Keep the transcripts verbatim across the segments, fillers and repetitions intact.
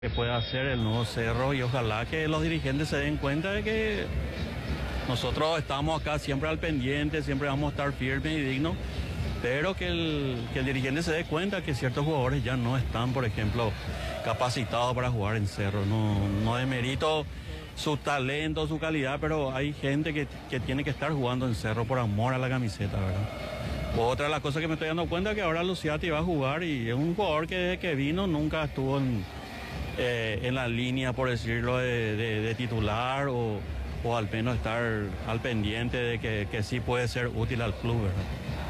que pueda hacer el nuevo Cerro y ojalá que los dirigentes se den cuenta de que nosotros estamos acá siempre al pendiente, siempre vamos a estar firmes y dignos, pero que el, que el dirigente se dé cuenta que ciertos jugadores ya no están, por ejemplo, capacitados para jugar en Cerro. No, no demerito su talento, su calidad, pero hay gente que, que tiene que estar jugando en Cerro por amor a la camiseta, ¿verdad? Otra de las cosas que me estoy dando cuenta es que ahora Luciati va a jugar y es un jugador que desde que vino nunca estuvo en, eh, en la línea, por decirlo, de, de, de titular o, o al menos estar al pendiente de que, que sí puede ser útil al club, ¿verdad?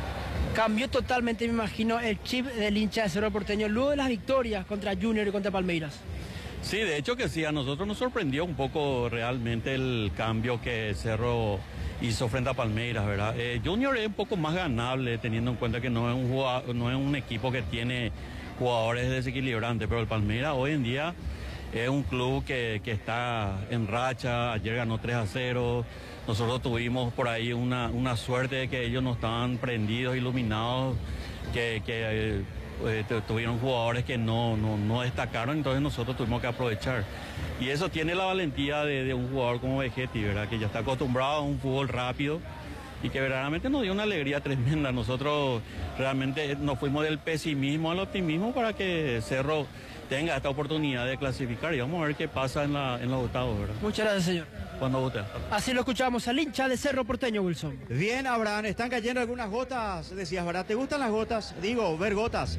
Cambió totalmente, me imagino, el chip del hincha de Cerro Porteño luego de las victorias contra Junior y contra Palmeiras. Sí, de hecho que sí, a nosotros nos sorprendió un poco realmente el cambio que Cerro hizo frente a Palmeiras, ¿verdad? Eh, Junior es un poco más ganable teniendo en cuenta que no es un jugador, no es un equipo que tiene jugadores desequilibrantes, pero el Palmeiras hoy en día es un club que, que está en racha. Ayer ganó tres a cero. Nosotros tuvimos por ahí una, una suerte de que ellos no estaban prendidos, iluminados, que, que eh, eh, tuvieron jugadores que no, no, no destacaron, entonces nosotros tuvimos que aprovechar. Y eso tiene la valentía de, de un jugador como Vegetti, ¿verdad? Que ya está acostumbrado a un fútbol rápido y que verdaderamente nos dio una alegría tremenda. Nosotros realmente nos fuimos del pesimismo al optimismo para que Cerro tenga esta oportunidad de clasificar y vamos a ver qué pasa en, la, en los octavos, ¿verdad? Muchas gracias, señor. Cuando guste. Así lo escuchamos al hincha de Cerro Porteño, Wilson. Bien, Abraham, están cayendo algunas gotas, decías, ¿verdad? ¿Te gustan las gotas? Digo, ver gotas.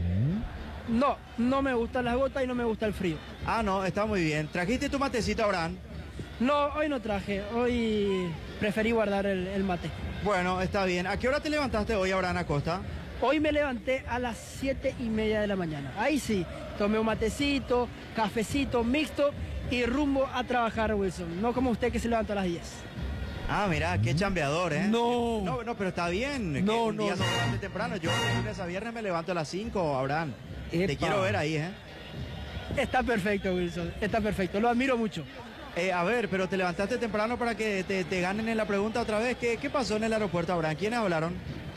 No, no me gustan las gotas y no me gusta el frío. Ah, no, está muy bien. ¿Trajiste tu matecito, Abraham? No, hoy no traje, hoy preferí guardar el, el mate. Bueno, está bien. ¿A qué hora te levantaste hoy, Abraham Acosta? Hoy me levanté a las siete y media de la mañana. Ahí sí, tomé un matecito, cafecito mixto y rumbo a trabajar, Wilson. No como usted que se levantó a las diez. Ah, mira, qué chambeador, ¿eh? No. No, no, pero está bien. No, un no, día no. se levante temprano. Yo de lunes a viernes me levanto a las cinco, Abraham. Te Epa. quiero ver ahí, ¿eh? Está perfecto, Wilson, está perfecto. Lo admiro mucho. Eh, a ver, pero te levantaste temprano para que te, te ganen en la pregunta otra vez. ¿Qué, qué pasó en el aeropuerto, Abraham? ¿Quiénes hablaron?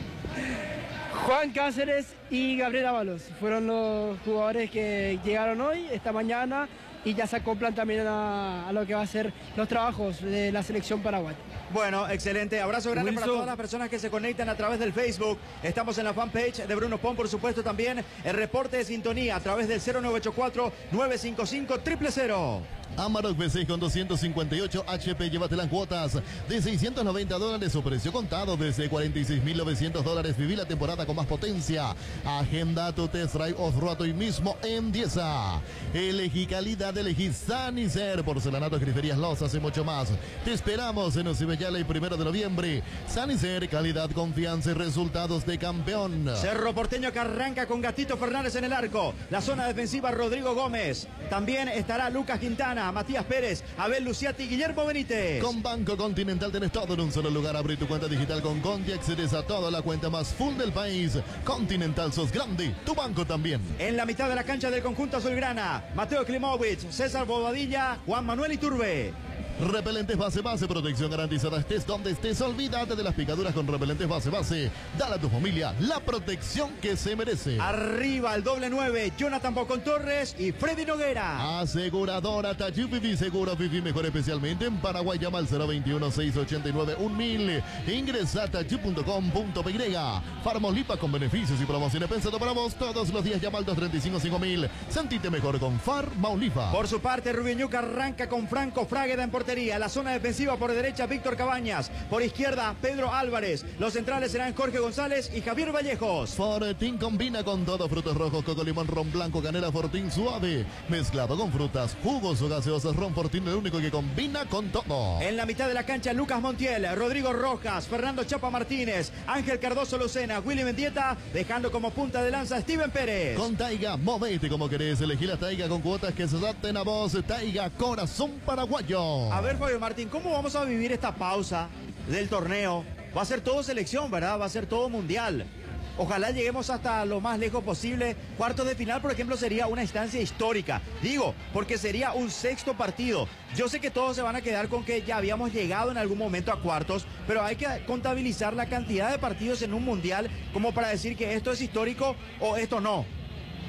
Juan Cáceres y Gabriel Ábalos fueron los jugadores que llegaron hoy, esta mañana, y ya se acoplan también a, a lo que va a ser los trabajos de la selección paraguaya. Bueno, excelente. Abrazo grande Wilson. para todas las personas que se conectan a través del Facebook. Estamos en la fanpage de Bruno Pon, por supuesto, también el reporte de sintonía a través del cero nueve ocho cuatro, nueve cinco cinco, cero cero cero. Amarok V seis con doscientos cincuenta y ocho H P, llévate las cuotas de seiscientos noventa dólares o precio contado desde cuarenta y seis mil novecientos dólares. Viví la temporada con más potencia. Agenda tu test drive off-road hoy mismo en Dieza. Elegí calidad, elegí Sanicer, porcelanato, griferías, losas y mucho más. Te esperamos en Ocibeyala el primero de noviembre. Sanicer, calidad, confianza y resultados de campeón. Cerro Porteño que arranca con Gatito Fernández en el arco. La zona defensiva, Rodrigo Gómez. También estará Lucas Quintana, Matías Pérez, Abel Luciati, Guillermo Benítez. Con Banco Continental tenés todo en un solo lugar. Abrí tu cuenta digital con Conti, accedes a toda la cuenta más full del país. Continental, sos grande, tu banco también. En la mitad de la cancha del conjunto azulgrana, Mateo Klimovic, César Bobadilla, Juan Manuel Iturbe. Repelentes base base, protección garantizada estés donde estés. Olvídate de las picaduras con repelentes base base. Dale a tu familia la protección que se merece. Arriba el doble nueve, Jonathan Bocón Torres y Freddy Noguera. Aseguradora Tayú Fifi, seguro Fifi, mejor especialmente en Paraguay. Llama al cero veintiuno, seiscientos ochenta y nueve, mil. Ingresa a tayú punto com punto pe ye. Farmolipa con beneficios y promociones pensado para vos. Todos los días llama al dos treinta y cinco, cinco mil. Sentite mejor con Farmolipa. Por su parte, Rubiñuca arranca con Franco Fragueda en portería. La zona defensiva por derecha, Víctor Cabañas. Por izquierda, Pedro Álvarez. Los centrales serán Jorge González y Javier Vallejos. Fortín combina con todo: frutos rojos, coco, limón, ron blanco, canela, Fortín suave. Mezclado con frutas, jugos o gaseosas, ron Fortín, el único que combina con todo. En la mitad de la cancha, Lucas Montiel, Rodrigo Rojas, Fernando Chapa Martínez, Ángel Cardoso Lucena, Willy Mendieta, dejando como punta de lanza a Steven Pérez. Con Taiga, movete como querés. Elegí la Taiga con cuotas que se adapten a vos. Taiga, corazón paraguayo. A ver, Fabio Martín, ¿cómo vamos a vivir esta pausa del torneo? Va a ser todo selección, ¿verdad? Va a ser todo mundial. Ojalá lleguemos hasta lo más lejos posible. Cuartos de final, por ejemplo, sería una instancia histórica. Digo, porque sería un sexto partido. Yo sé que todos se van a quedar con que ya habíamos llegado en algún momento a cuartos, pero hay que contabilizar la cantidad de partidos en un mundial como para decir que esto es histórico o esto no.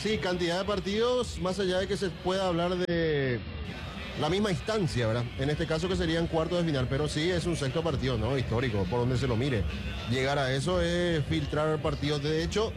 Sí, cantidad de partidos, más allá de que se pueda hablar de la misma instancia, ¿verdad? En este caso que serían cuartos de final, pero sí es un sexto partido, ¿no? Histórico, por donde se lo mire. Llegar a eso es filtrar partidos. De hecho,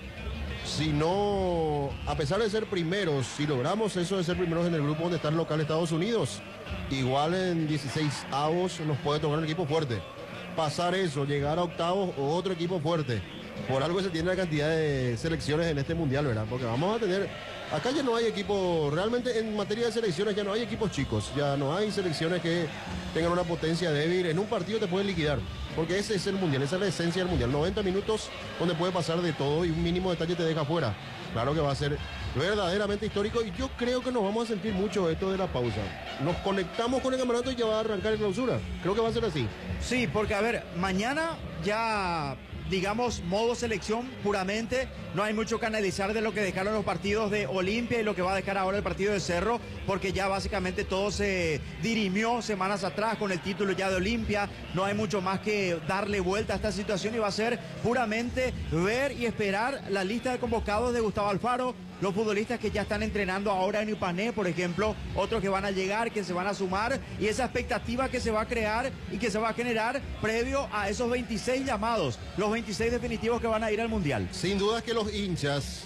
si no, a pesar de ser primeros, si logramos eso de ser primeros en el grupo donde está el local Estados Unidos, igual en dieciséis avos nos puede tocar un equipo fuerte. Pasar eso, llegar a octavos o otro equipo fuerte. Por algo se tiene la cantidad de selecciones en este mundial, ¿verdad? Porque vamos a tener, acá ya no hay equipos, realmente en materia de selecciones ya no hay equipos chicos, ya no hay selecciones que tengan una potencia débil. En un partido te pueden liquidar, porque ese es el mundial, esa es la esencia del mundial. noventa minutos donde puede pasar de todo y un mínimo detalle te deja fuera. Claro que va a ser verdaderamente histórico y yo creo que nos vamos a sentir mucho esto de la pausa. Nos conectamos con el campeonato y ya va a arrancar en clausura. Creo que va a ser así. Sí, porque a ver, mañana ya, digamos, modo selección puramente, no hay mucho que analizar de lo que dejaron los partidos de Olimpia y lo que va a dejar ahora el partido de Cerro, porque ya básicamente todo se dirimió semanas atrás con el título ya de Olimpia. No hay mucho más que darle vuelta a esta situación y va a ser puramente ver y esperar la lista de convocados de Gustavo Alfaro, los futbolistas que ya están entrenando ahora en Ipané, por ejemplo, otros que van a llegar, que se van a sumar, y esa expectativa que se va a crear y que se va a generar previo a esos veintiséis llamados, los veintiséis definitivos que van a ir al Mundial. Sin duda que los hinchas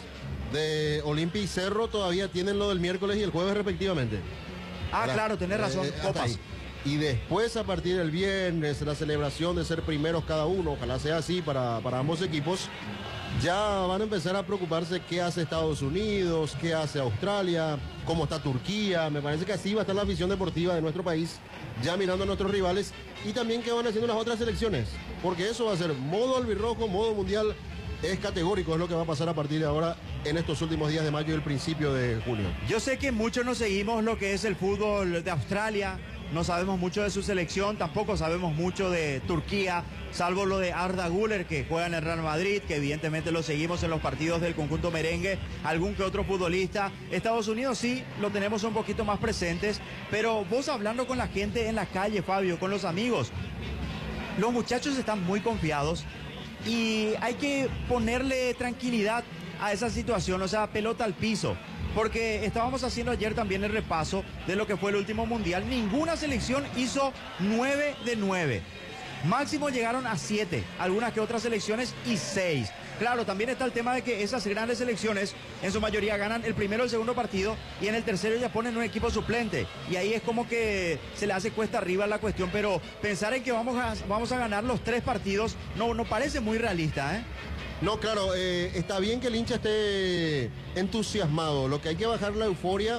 de Olimpia y Cerro todavía tienen lo del miércoles y el jueves respectivamente. Ah, ¿verdad? claro, tenés razón, eh, copas. Y después, a partir del viernes, la celebración de ser primeros cada uno, ojalá sea así para, para ambos equipos, ya van a empezar a preocuparse qué hace Estados Unidos, qué hace Australia, cómo está Turquía. Me parece que así va a estar la afición deportiva de nuestro país, ya mirando a nuestros rivales y también qué van haciendo las otras selecciones, porque eso va a ser modo albirrojo, modo mundial. Es categórico, es lo que va a pasar a partir de ahora en estos últimos días de mayo y el principio de junio. Yo sé que muchos no seguimos lo que es el fútbol de Australia, no sabemos mucho de su selección, tampoco sabemos mucho de Turquía, salvo lo de Arda Güler, que juega en el Real Madrid, que evidentemente lo seguimos en los partidos del conjunto merengue, algún que otro futbolista. Estados Unidos sí, lo tenemos un poquito más presentes, pero vos hablando con la gente en la calle, Fabio, con los amigos, los muchachos están muy confiados y hay que ponerle tranquilidad a esa situación, o sea, pelota al piso. Porque estábamos haciendo ayer también el repaso de lo que fue el último mundial. Ninguna selección hizo nueve de nueve. Máximo llegaron a siete, algunas que otras selecciones y seis. Claro, también está el tema de que esas grandes selecciones en su mayoría ganan el primero o el segundo partido y en el tercero ya ponen un equipo suplente. Y ahí es como que se le hace cuesta arriba la cuestión, pero pensar en que vamos a, vamos a ganar los tres partidos no, no parece muy realista, ¿eh? No, claro, eh, está bien que el hincha esté entusiasmado. Lo que hay que bajar la euforia,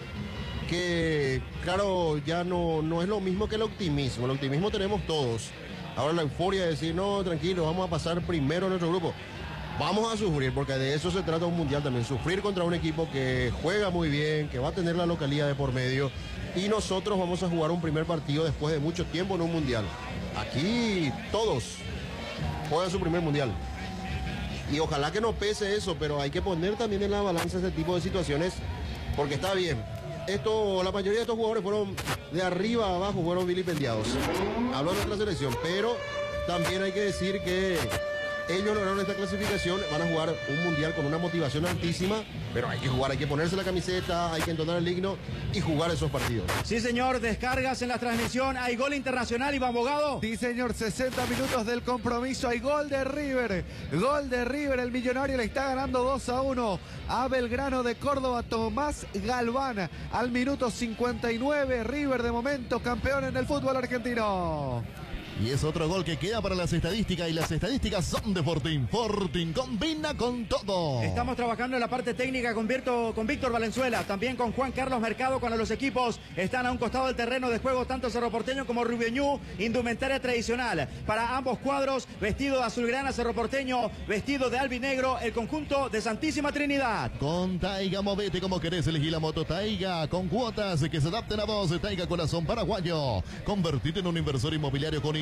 que claro, ya no, no es lo mismo que el optimismo. El optimismo tenemos todos. Ahora la euforia de decir, no, tranquilo, vamos a pasar primero en nuestro grupo. Vamos a sufrir, porque de eso se trata un mundial también. Sufrir contra un equipo que juega muy bien, que va a tener la localidad de por medio. Y nosotros vamos a jugar un primer partido después de mucho tiempo en un mundial. Aquí todos juegan su primer mundial. Y ojalá que no pese eso, pero hay que poner también en la balanza ese tipo de situaciones, porque está bien. Esto, la mayoría de estos jugadores fueron de arriba a abajo, fueron vilipendiados. Hablo de nuestra selección, pero también hay que decir que ellos lograron esta clasificación, van a jugar un mundial con una motivación altísima, pero hay que jugar, hay que ponerse la camiseta, hay que entonar el himno y jugar esos partidos. Sí, señor, descargas en la transmisión, hay gol internacional, Iván Bogado. Sí, señor, sesenta minutos del compromiso, hay gol de River, gol de River, el millonario le está ganando dos a uno a Belgrano de Córdoba, Tomás Galván, al minuto cincuenta y nueve, River de momento campeón en el fútbol argentino. Y es otro gol que queda para las estadísticas y las estadísticas son de Fortín. Fortín combina con todo. Estamos trabajando en la parte técnica con, Virto, con Víctor Valenzuela, también con Juan Carlos Mercado, cuando los equipos están a un costado del terreno de juego, tanto Cerro Porteño como Rubioñú, indumentaria tradicional para ambos cuadros, vestido de azulgrana Cerro Porteño, vestido de albinegro el conjunto de Santísima Trinidad. Con Taiga, movete como querés, elegí la moto Taiga, con cuotas que se adapten a vos. Taiga Corazón Paraguayo, convertirte en un inversor inmobiliario con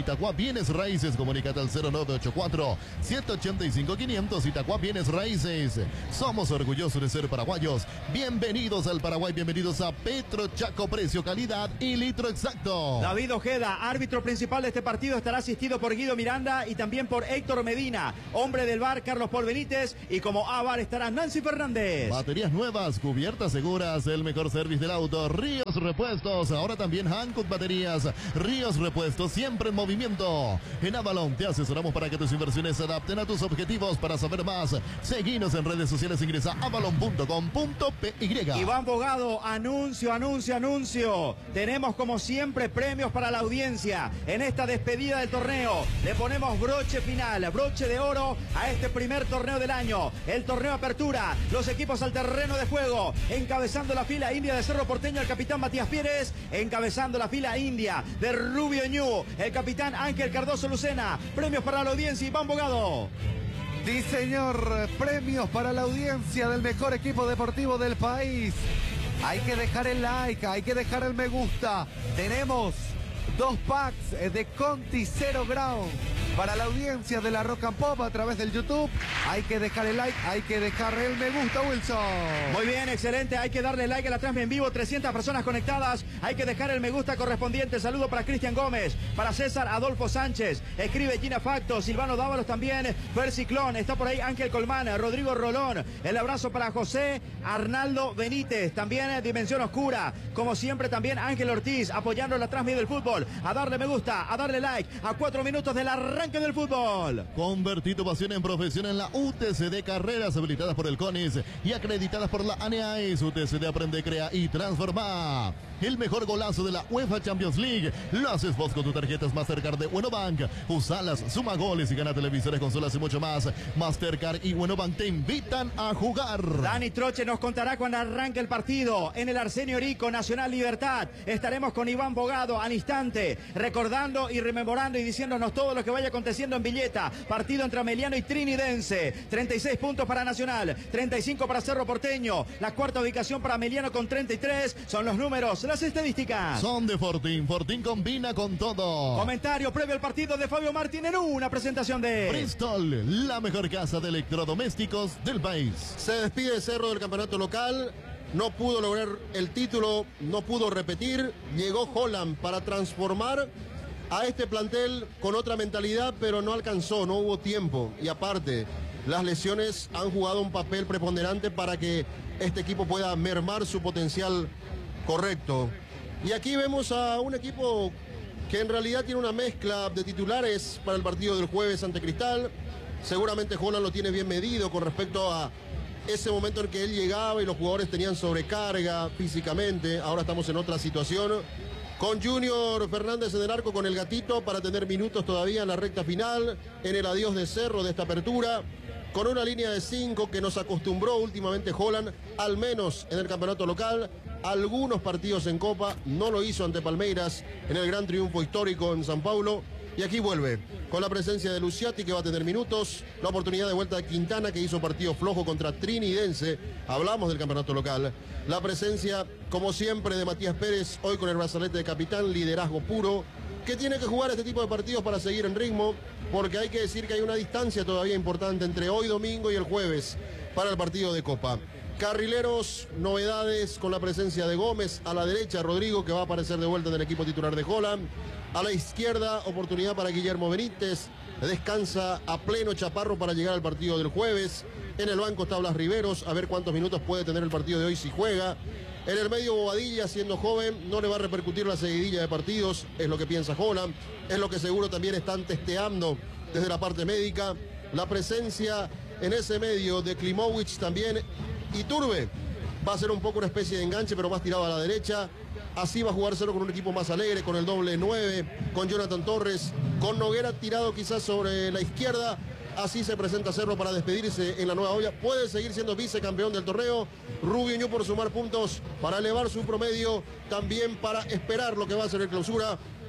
Itaqua Bienes Raíces. Comunícate al cero nueve ocho cuatro, siete ocho cinco, quinientos. Itaqua Bienes Raíces. Somos orgullosos de ser paraguayos. Bienvenidos al Paraguay, bienvenidos a Petro Chaco. Precio, calidad y litro exacto. David Ojeda, árbitro principal de este partido, estará asistido por Guido Miranda y también por Héctor Medina. Hombre del V A R, Carlos Paul Benítez, y como A V A R estará Nancy Fernández. Baterías nuevas, cubiertas seguras, el mejor servicio del auto. Ríos Repuestos, ahora también Hankook Baterías. Ríos Repuestos, siempre en movimiento. En Avalon te asesoramos para que tus inversiones se adapten a tus objetivos. Para saber más, seguinos en redes sociales, ingresa a avalon punto com punto p y. Iván Bogado, anuncio, anuncio, anuncio. Tenemos como siempre premios para la audiencia. En esta despedida del torneo le ponemos broche final, broche de oro a este primer torneo del año. El torneo Apertura, los equipos al terreno de juego. Encabezando la fila india de Cerro Porteño, el capitán Matías Pérez. Encabezando la fila india de Rubio Ñu, el capitán Ángel Cardoso Lucena. Premios para la audiencia, Iván Bogado. Sí, señor, premios para la audiencia del mejor equipo deportivo del país. Hay que dejar el like, hay que dejar el me gusta. Tenemos dos packs de Conti Zero Ground para la audiencia de la Rock and Pop a través del YouTube. Hay que dejar el like, hay que dejar el me gusta, Wilson. Muy bien, excelente. Hay que darle like a la transmisión en vivo. trescientas personas conectadas. Hay que dejar el me gusta correspondiente. Saludo para Cristian Gómez, para César Adolfo Sánchez. Escribe Gina Facto, Silvano Dávalos también. Fer Ciclón, está por ahí Ángel Colmán, Rodrigo Rolón. El abrazo para José Arnaldo Benítez. También Dimensión Oscura. Como siempre también Ángel Ortiz apoyando la transmisión del fútbol. A darle me gusta, a darle like. A cuatro minutos del arranque del fútbol. Convertí tu pasión en profesión en la U T C D, carreras habilitadas por el CONIS y acreditadas por la ANEAES. U T C D aprende, crea y transforma. El mejor golazo de la UEFA Champions League lo haces vos con tus tarjetas Mastercard de Buenobank. Usalas, suma goles y gana televisores, consolas y mucho más. Mastercard y Buenobank te invitan a jugar. Dani Troche nos contará cuando arranque el partido en el Arsenio Rico, Nacional Libertad. Estaremos con Iván Bogado al instante, recordando y rememorando y diciéndonos todo lo que vaya aconteciendo en Villeta. Partido entre Ameliano y Trinidense. treinta y seis puntos para Nacional, treinta y cinco para Cerro Porteño. La cuarta ubicación para Ameliano con treinta y tres. Son los números, las estadísticas. Son de Fortín. Fortín combina con todo. Comentario previo al partido de Fabio Martín en una presentación de Bristol, la mejor casa de electrodomésticos del país. Se despide Cerro del campeonato local. No pudo lograr el título, no pudo repetir. Llegó Holland para transformar a este plantel con otra mentalidad, pero no alcanzó, no hubo tiempo. Y aparte, las lesiones han jugado un papel preponderante para que este equipo pueda mermar su potencial correcto. Y aquí vemos a un equipo que en realidad tiene una mezcla de titulares para el partido del jueves ante Cristal. Seguramente Holland lo tiene bien medido con respecto a ese momento en que él llegaba y los jugadores tenían sobrecarga físicamente. Ahora estamos en otra situación, con Junior Fernández en el arco, con el gatito para tener minutos todavía en la recta final, en el adiós de Cerro de esta apertura, con una línea de cinco que nos acostumbró últimamente Holland, al menos en el campeonato local. Algunos partidos en Copa, no lo hizo ante Palmeiras en el gran triunfo histórico en San Paulo. Y aquí vuelve, con la presencia de Luciati, que va a tener minutos, la oportunidad de vuelta de Quintana, que hizo partido flojo contra Trinidense. Hablamos del campeonato local. La presencia, como siempre, de Matías Pérez, hoy con el brazalete de capitán, liderazgo puro, que tiene que jugar este tipo de partidos para seguir en ritmo, porque hay que decir que hay una distancia todavía importante entre hoy domingo y el jueves para el partido de Copa. Carrileros, novedades con la presencia de Gómez. A la derecha, Rodrigo, que va a aparecer de vuelta en el equipo titular de Holland. A la izquierda, oportunidad para Guillermo Benítez. Descansa a pleno Chaparro para llegar al partido del jueves. En el banco está Blas Riveros, a ver cuántos minutos puede tener el partido de hoy si juega. En el medio, Bobadilla, siendo joven, no le va a repercutir la seguidilla de partidos, es lo que piensa Holland. Es lo que seguro también están testeando desde la parte médica. La presencia en ese medio de Klimovic también. Iturbe va a ser un poco una especie de enganche, pero más tirado a la derecha. Así va a jugar Cerro con un equipo más alegre, con el doble nueve, con Jonathan Torres, con Noguera tirado quizás sobre la izquierda. Así se presenta Cerro para despedirse en la nueva olla. Puede seguir siendo vicecampeón del torneo. Rubio Ñu por sumar puntos, para elevar su promedio, también para esperar lo que va a ser el clausura.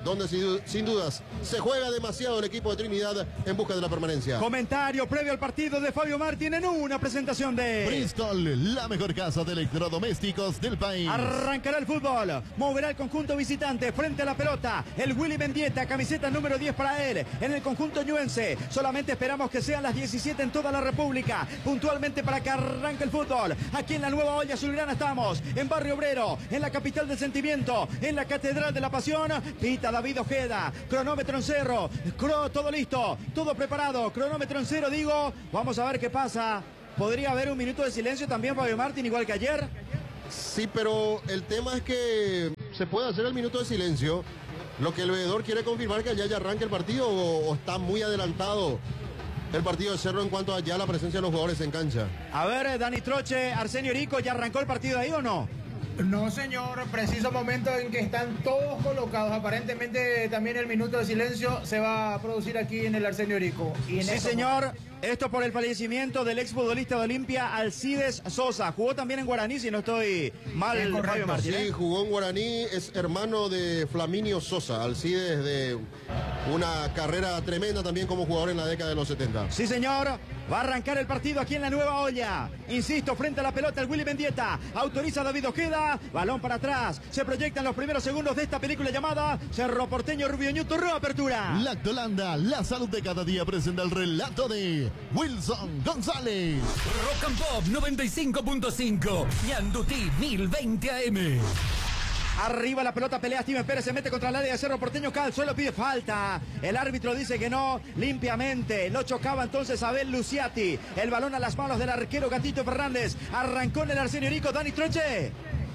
donde sin, sin dudas se juega demasiado el equipo de Trinidad en busca de la permanencia. Comentario previo al partido de Fabio Martín en una presentación de Bristol, la mejor casa de electrodomésticos del país. Arrancará el fútbol, moverá el conjunto visitante frente a la pelota. El Willy Mendieta, camiseta número diez para él en el conjunto ñuense. Solamente esperamos que sean las diecisiete en toda la República, puntualmente para que arranque el fútbol. Aquí en la Nueva Olla Azulgrana estamos, en Barrio Obrero, en la capital del sentimiento, en la Catedral de la Pasión. Pita David Ojeda, cronómetro en cero, Cro, todo listo, todo preparado, cronómetro en cero, digo. Vamos a ver qué pasa. ¿Podría haber un minuto de silencio también, Fabio Martín, igual que ayer? Sí, pero el tema es que se puede hacer el minuto de silencio. Lo que el veedor quiere confirmar que allá ya arranque el partido o, o está muy adelantado el partido de Cerro en cuanto a ya la presencia de los jugadores en cancha. A ver, Dani Troche, Arsenio Rico, ¿ya arrancó el partido ahí o no? No, señor, preciso momento en que están todos colocados. Aparentemente también el minuto de silencio se va a producir aquí en el Arsenio Rico. Y en sí, señor. Momentos... Esto por el fallecimiento del exfutbolista de Olimpia, Alcides Sosa. Jugó también en Guaraní, si no estoy mal, sí, Fabio Martín. Sí, jugó en Guaraní, es hermano de Flaminio Sosa. Alcides de una carrera tremenda también como jugador en la década de los setenta. Sí, señor. Va a arrancar el partido aquí en la Nueva Olla. Insisto, frente a la pelota el Willy Mendieta. Autoriza a David Ojeda. Balón para atrás. Se proyectan los primeros segundos de esta película llamada Cerro Porteño Rubio Ñu. Torneo Apertura. Lactolanda, la salud de cada día, presenta el relato de Wilson González. Rock and Pop noventa y cinco punto cinco. Ñandutí mil veinte A M. Arriba la pelota, pelea Steven Pérez, se mete contra el área de Cerro Porteño, cae al suelo, pide falta. El árbitro dice que no, limpiamente. Lo chocaba entonces Abel Luciati. El balón a las manos del arquero Gatito Fernández. Arrancó en el Arsenio Rico, Dani Troche.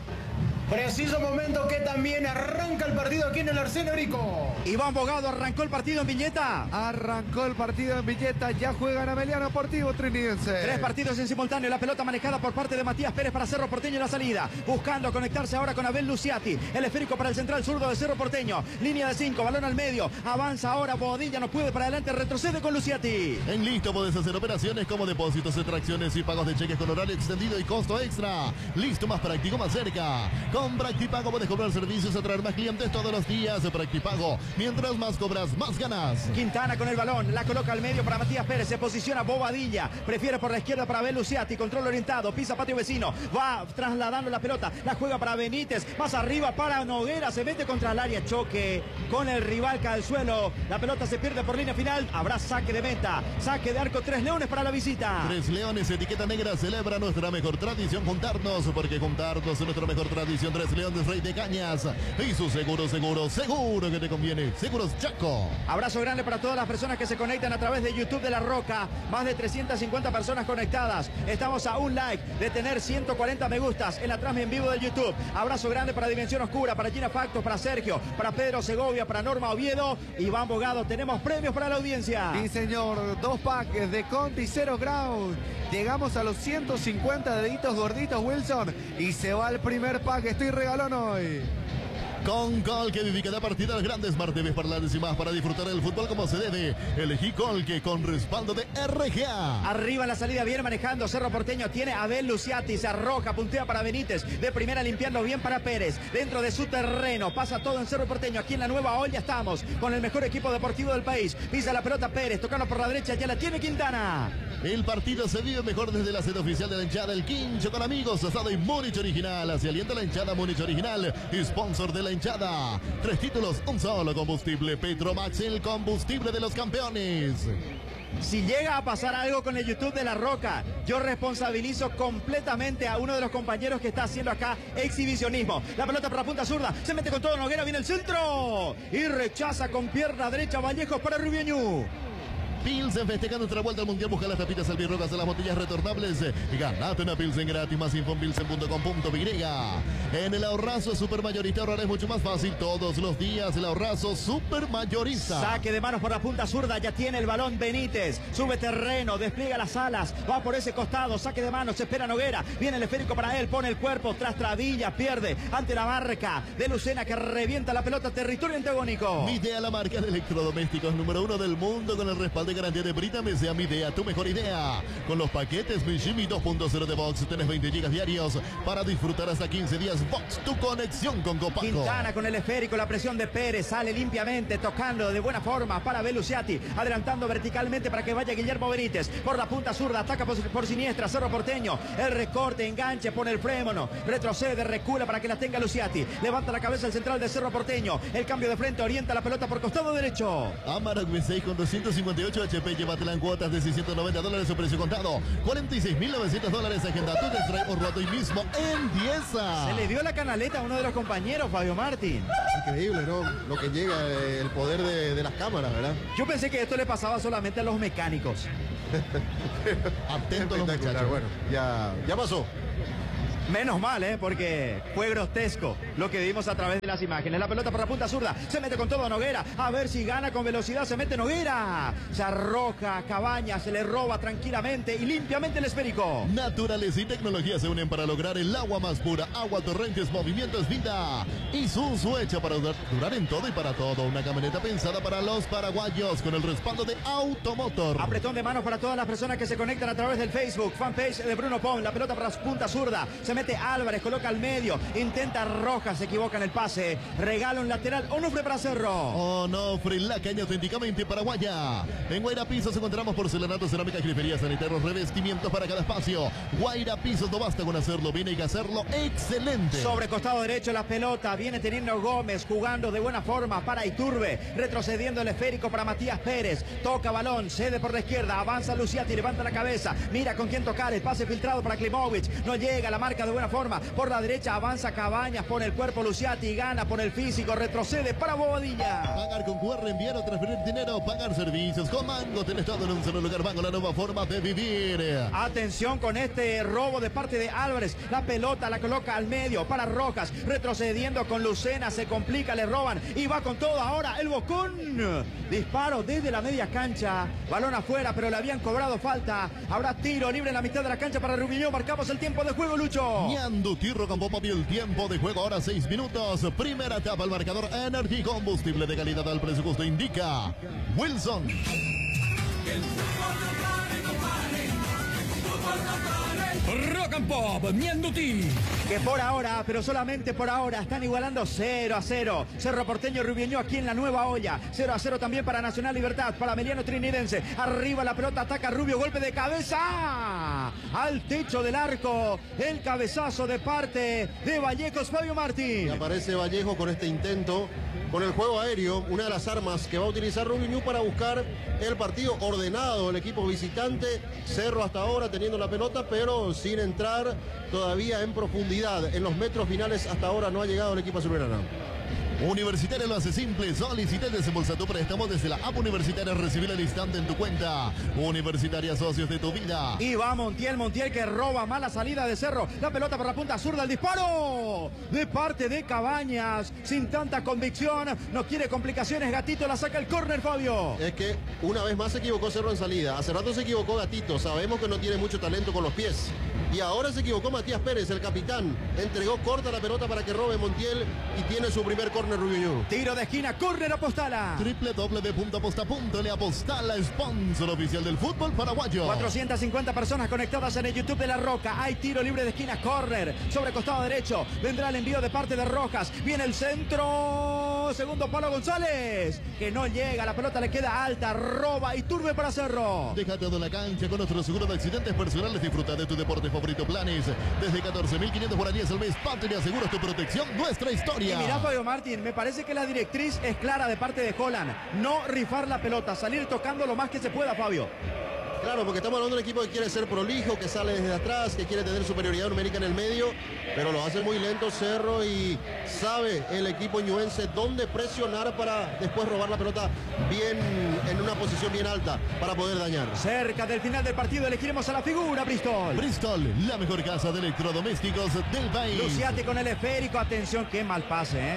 Preciso momento que también arranca el partido aquí en el Arsenio Rico. Iván Bogado, arrancó el partido en Villeta. Arrancó el partido en Villeta, ya juegan Ameliano Deportivo Trinidense. Tres partidos en simultáneo, la pelota manejada por parte de Matías Pérez para Cerro Porteño en la salida. Buscando conectarse ahora con Abel Luciati. El esférico para el central zurdo de Cerro Porteño. Línea de cinco, balón al medio. Avanza ahora Bodilla, no puede para adelante, retrocede con Luciati. En Listo puedes hacer operaciones como depósitos, extracciones y pagos de cheques con horario extendido y costo extra. Listo, más práctico, más cerca. Con Practipago puedes cobrar servicios, atraer más clientes todos los días. De Practipago, mientras más cobras, más ganas. Quintana con el balón, la coloca al medio para Matías Pérez, se posiciona Bobadilla, prefiere por la izquierda para Abel Luciati, control orientado, pisa patio vecino, va trasladando la pelota, la juega para Benítez, más arriba para Noguera, se mete contra el área, choque con el rival, cae al suelo, la pelota se pierde por línea final, habrá saque de meta, saque de arco, Tres Leones para la visita. Tres Leones, etiqueta negra, celebra nuestra mejor tradición, juntarnos, porque juntarnos es nuestra mejor tradición. Tres Leones, Rey de Cañas, y su seguro, seguro, seguro que te conviene, Seguros Chaco. Abrazo grande para todas las personas que se conectan a través de YouTube de La Roca, más de trescientas cincuenta personas conectadas, estamos a un like de tener ciento cuarenta me gustas en la transmisión en vivo de YouTube. Abrazo grande para Dimensión Oscura, para Gina Factos, para Sergio, para Pedro Segovia, para Norma Oviedo, Iván Bogado. Tenemos premios para la audiencia. Sí, señor, dos packs de Conti Zero Ground. Llegamos a los ciento cincuenta deditos gorditos, Wilson, y se va el primer pack. Estoy regalón hoy. Con Col que vive cada partida, las grandes Smart T V parlantes y más para disfrutar del fútbol como se debe. Elegí Col que con respaldo de R G A. Arriba en la salida, bien manejando Cerro Porteño, tiene a Abel Luciati, se arroja, puntea para Benítez, de primera limpiando bien para Pérez, dentro de su terreno, pasa todo en Cerro Porteño, aquí en la Nueva Olla estamos, con el mejor equipo deportivo del país, pisa la pelota Pérez, tocando por la derecha, ya la tiene Quintana. El partido se vive mejor desde la sede oficial de la hinchada, el Quincho con amigos, asado y Múnich original, hacia alienta la hinchada Múnich original, y sponsor de la hinchada. Tres títulos, un solo combustible, Petromax, el combustible de los campeones. Si llega a pasar algo con el YouTube de La Roca, yo responsabilizo completamente a uno de los compañeros que está haciendo acá exhibicionismo. La pelota para la punta zurda, se mete con todo Noguera, viene el centro y rechaza con pierna derecha Vallejos para Rubio Ñu. Pilsen festeja nuestra vuelta al mundial. Busca las tapitas albirrojas de las botellas retornables. Ganate una Pilsen gratis. Más info en pilsen punto com punto b y. En el ahorrazo supermayorista ahorrar es mucho más fácil. Todos los días el ahorrazo supermayorista. Saque de manos por la punta zurda. Ya tiene el balón Benítez. Sube terreno. Despliega las alas. Va por ese costado. Saque de manos. Se espera Noguera. Viene el esférico para él. Pone el cuerpo tras Travilla. Pierde ante la marca de Lucena que revienta la pelota. Territorio antagónico. Midea, la marca de electrodomésticos número uno del mundo con el respaldo de garantía de Brita, me sea mi idea, tu mejor idea. Con los paquetes Mi Jimmy dos punto cero de Box, tenés veinte gigas diarios para disfrutar hasta quince días. Box, tu conexión con Copaco. Quintana con el esférico, la presión de Pérez, sale limpiamente, tocando de buena forma para Beluciati, adelantando verticalmente para que vaya Guillermo Benítez. Por la punta zurda, ataca por, por siniestra, Cerro Porteño. El recorte, enganche, pone el freno, retrocede, recula para que la tenga Luciati. Levanta la cabeza el central de Cerro Porteño. El cambio de frente, orienta la pelota por costado derecho. Amarok V seis con doscientos cincuenta y ocho H P, llévatela en cuotas de seiscientos noventa dólares o precio contado. cuarenta y seis mil novecientos dólares, agenda tu test drive por rato hoy mismo en Dieza. Se le dio la canaleta a uno de los compañeros, Fabio Martín. Increíble, ¿no? Lo que llega, eh, el poder de, de las cámaras, ¿verdad? Yo pensé que esto le pasaba solamente a los mecánicos. Atento a los muchachos. Bueno, ya, ya pasó. Menos mal, ¿eh? Porque fue grotesco lo que vimos a través de las imágenes. La pelota por la punta zurda. Se mete con todo Noguera. A ver si gana con velocidad. Se mete Noguera. Se arroja Cabañas. Se le roba tranquilamente y limpiamente el esférico. Naturaleza y tecnología se unen para lograr el agua más pura. Agua Torrentes, movimiento es vida. Y Isuzu hecha para durar, durar en todo y para todo. Una camioneta pensada para los paraguayos con el respaldo de Automotor. Apretón de manos para todas las personas que se conectan a través del Facebook. Fanpage de Bruno Pon. La pelota por la punta zurda. Se mete Álvarez, coloca al medio, intenta Rojas, se equivoca en el pase, regala un lateral, Onofre para Cerro. Onofre, la caña auténticamente paraguaya. En Guaira Pisos encontramos porcelanato, cerámica, grifería, sanitarios, revestimientos para cada espacio. Guaira Pisos, no basta con hacerlo bien, hay que hacerlo excelente. Sobre costado derecho la pelota, viene teniendo Gómez, jugando de buena forma para Iturbe, retrocediendo el esférico para Matías Pérez, toca balón, cede por la izquierda, avanza Luciati, levanta la cabeza, mira con quién tocar, el pase filtrado para Klimovic, no llega, la marca de buena forma, por la derecha avanza Cabañas, pone el cuerpo Luciati, gana, pone el físico, retrocede para Bobadilla. Pagar con Q R, enviar o transferir dinero, pagar servicios con Mango, tenés todo en un solo lugar. Mango, la nueva forma de vivir. Atención con este robo de parte de Álvarez, la pelota la coloca al medio para Rojas, retrocediendo con Lucena, se complica, le roban y va con todo ahora el Bocón. Disparo desde la media cancha, balón afuera, pero le habían cobrado falta. Habrá tiro libre en la mitad de la cancha para Rubiñón, marcamos el tiempo de juego, Lucho. Ñandutirro con Popo, el tiempo de juego ahora seis minutos. Primera etapa, el marcador Energy, combustible de calidad al presupuesto indica Wilson. Rock and Pop, Ñandutí. Que por ahora, pero solamente por ahora, están igualando cero a cero. Cerro Porteño, Rubiñó aquí en la nueva olla. cero a cero también para Nacional Libertad, para Meliano Trinidense. Arriba la pelota, ataca Rubio, golpe de cabeza al techo del arco. El cabezazo de parte de Vallejos, Fabio Martín. Y aparece Vallejo con este intento, con el juego aéreo, una de las armas que va a utilizar Rubiñú para buscar el partido ordenado. El equipo visitante, Cerro hasta ahora teniendo la pelota, pero sin entrar todavía en profundidad. En los metros finales hasta ahora no ha llegado el equipo azulgrana. Universitaria lo hace simple, solicita y desembolsa tu préstamo desde la app Universitaria, recibir al instante en tu cuenta. Universitaria, socios de tu vida. Y va Montiel, Montiel que roba, mala salida de Cerro, la pelota por la punta zurda, el disparo de parte de Cabañas, sin tanta convicción, no quiere complicaciones, Gatito la saca el córner, Fabio. Es que una vez más se equivocó Cerro en salida, hace rato se equivocó Gatito, sabemos que no tiene mucho talento con los pies. Y ahora se equivocó Matías Pérez, el capitán, entregó corta la pelota para que robe Montiel y tiene su primer córner Rubiñú. Tiro de esquina, córner Apostala. doble u doble u doble u punto aposta punto le Apostala, sponsor oficial del fútbol paraguayo. cuatrocientas cincuenta personas conectadas en el YouTube de La Roca. Hay tiro libre de esquina, córner sobre costado derecho. Vendrá el envío de parte de Rojas. Viene el centro. Segundo palo González, que no llega, la pelota le queda alta, roba y turbe para Cerro. Deja todo en la cancha con nuestro seguro de accidentes personales. Disfruta de tu deporte favorito, planes desde catorce mil quinientos guaraníes al mes. Patria Seguros, tu protección, nuestra historia. Y mirá, Fabio Martín, me parece que la directriz es clara de parte de Holland. No rifar la pelota, salir tocando lo más que se pueda, Fabio. Claro, porque estamos hablando de un equipo que quiere ser prolijo, que sale desde atrás, que quiere tener superioridad numérica en el medio, pero lo hace muy lento Cerro y sabe el equipo ñuense dónde presionar para después robar la pelota bien en una posición bien alta para poder dañar. Cerca del final del partido elegiremos a la figura, Bristol. Bristol, la mejor casa de electrodomésticos del país. Luciati con el esférico, atención, qué mal pase, ¿eh?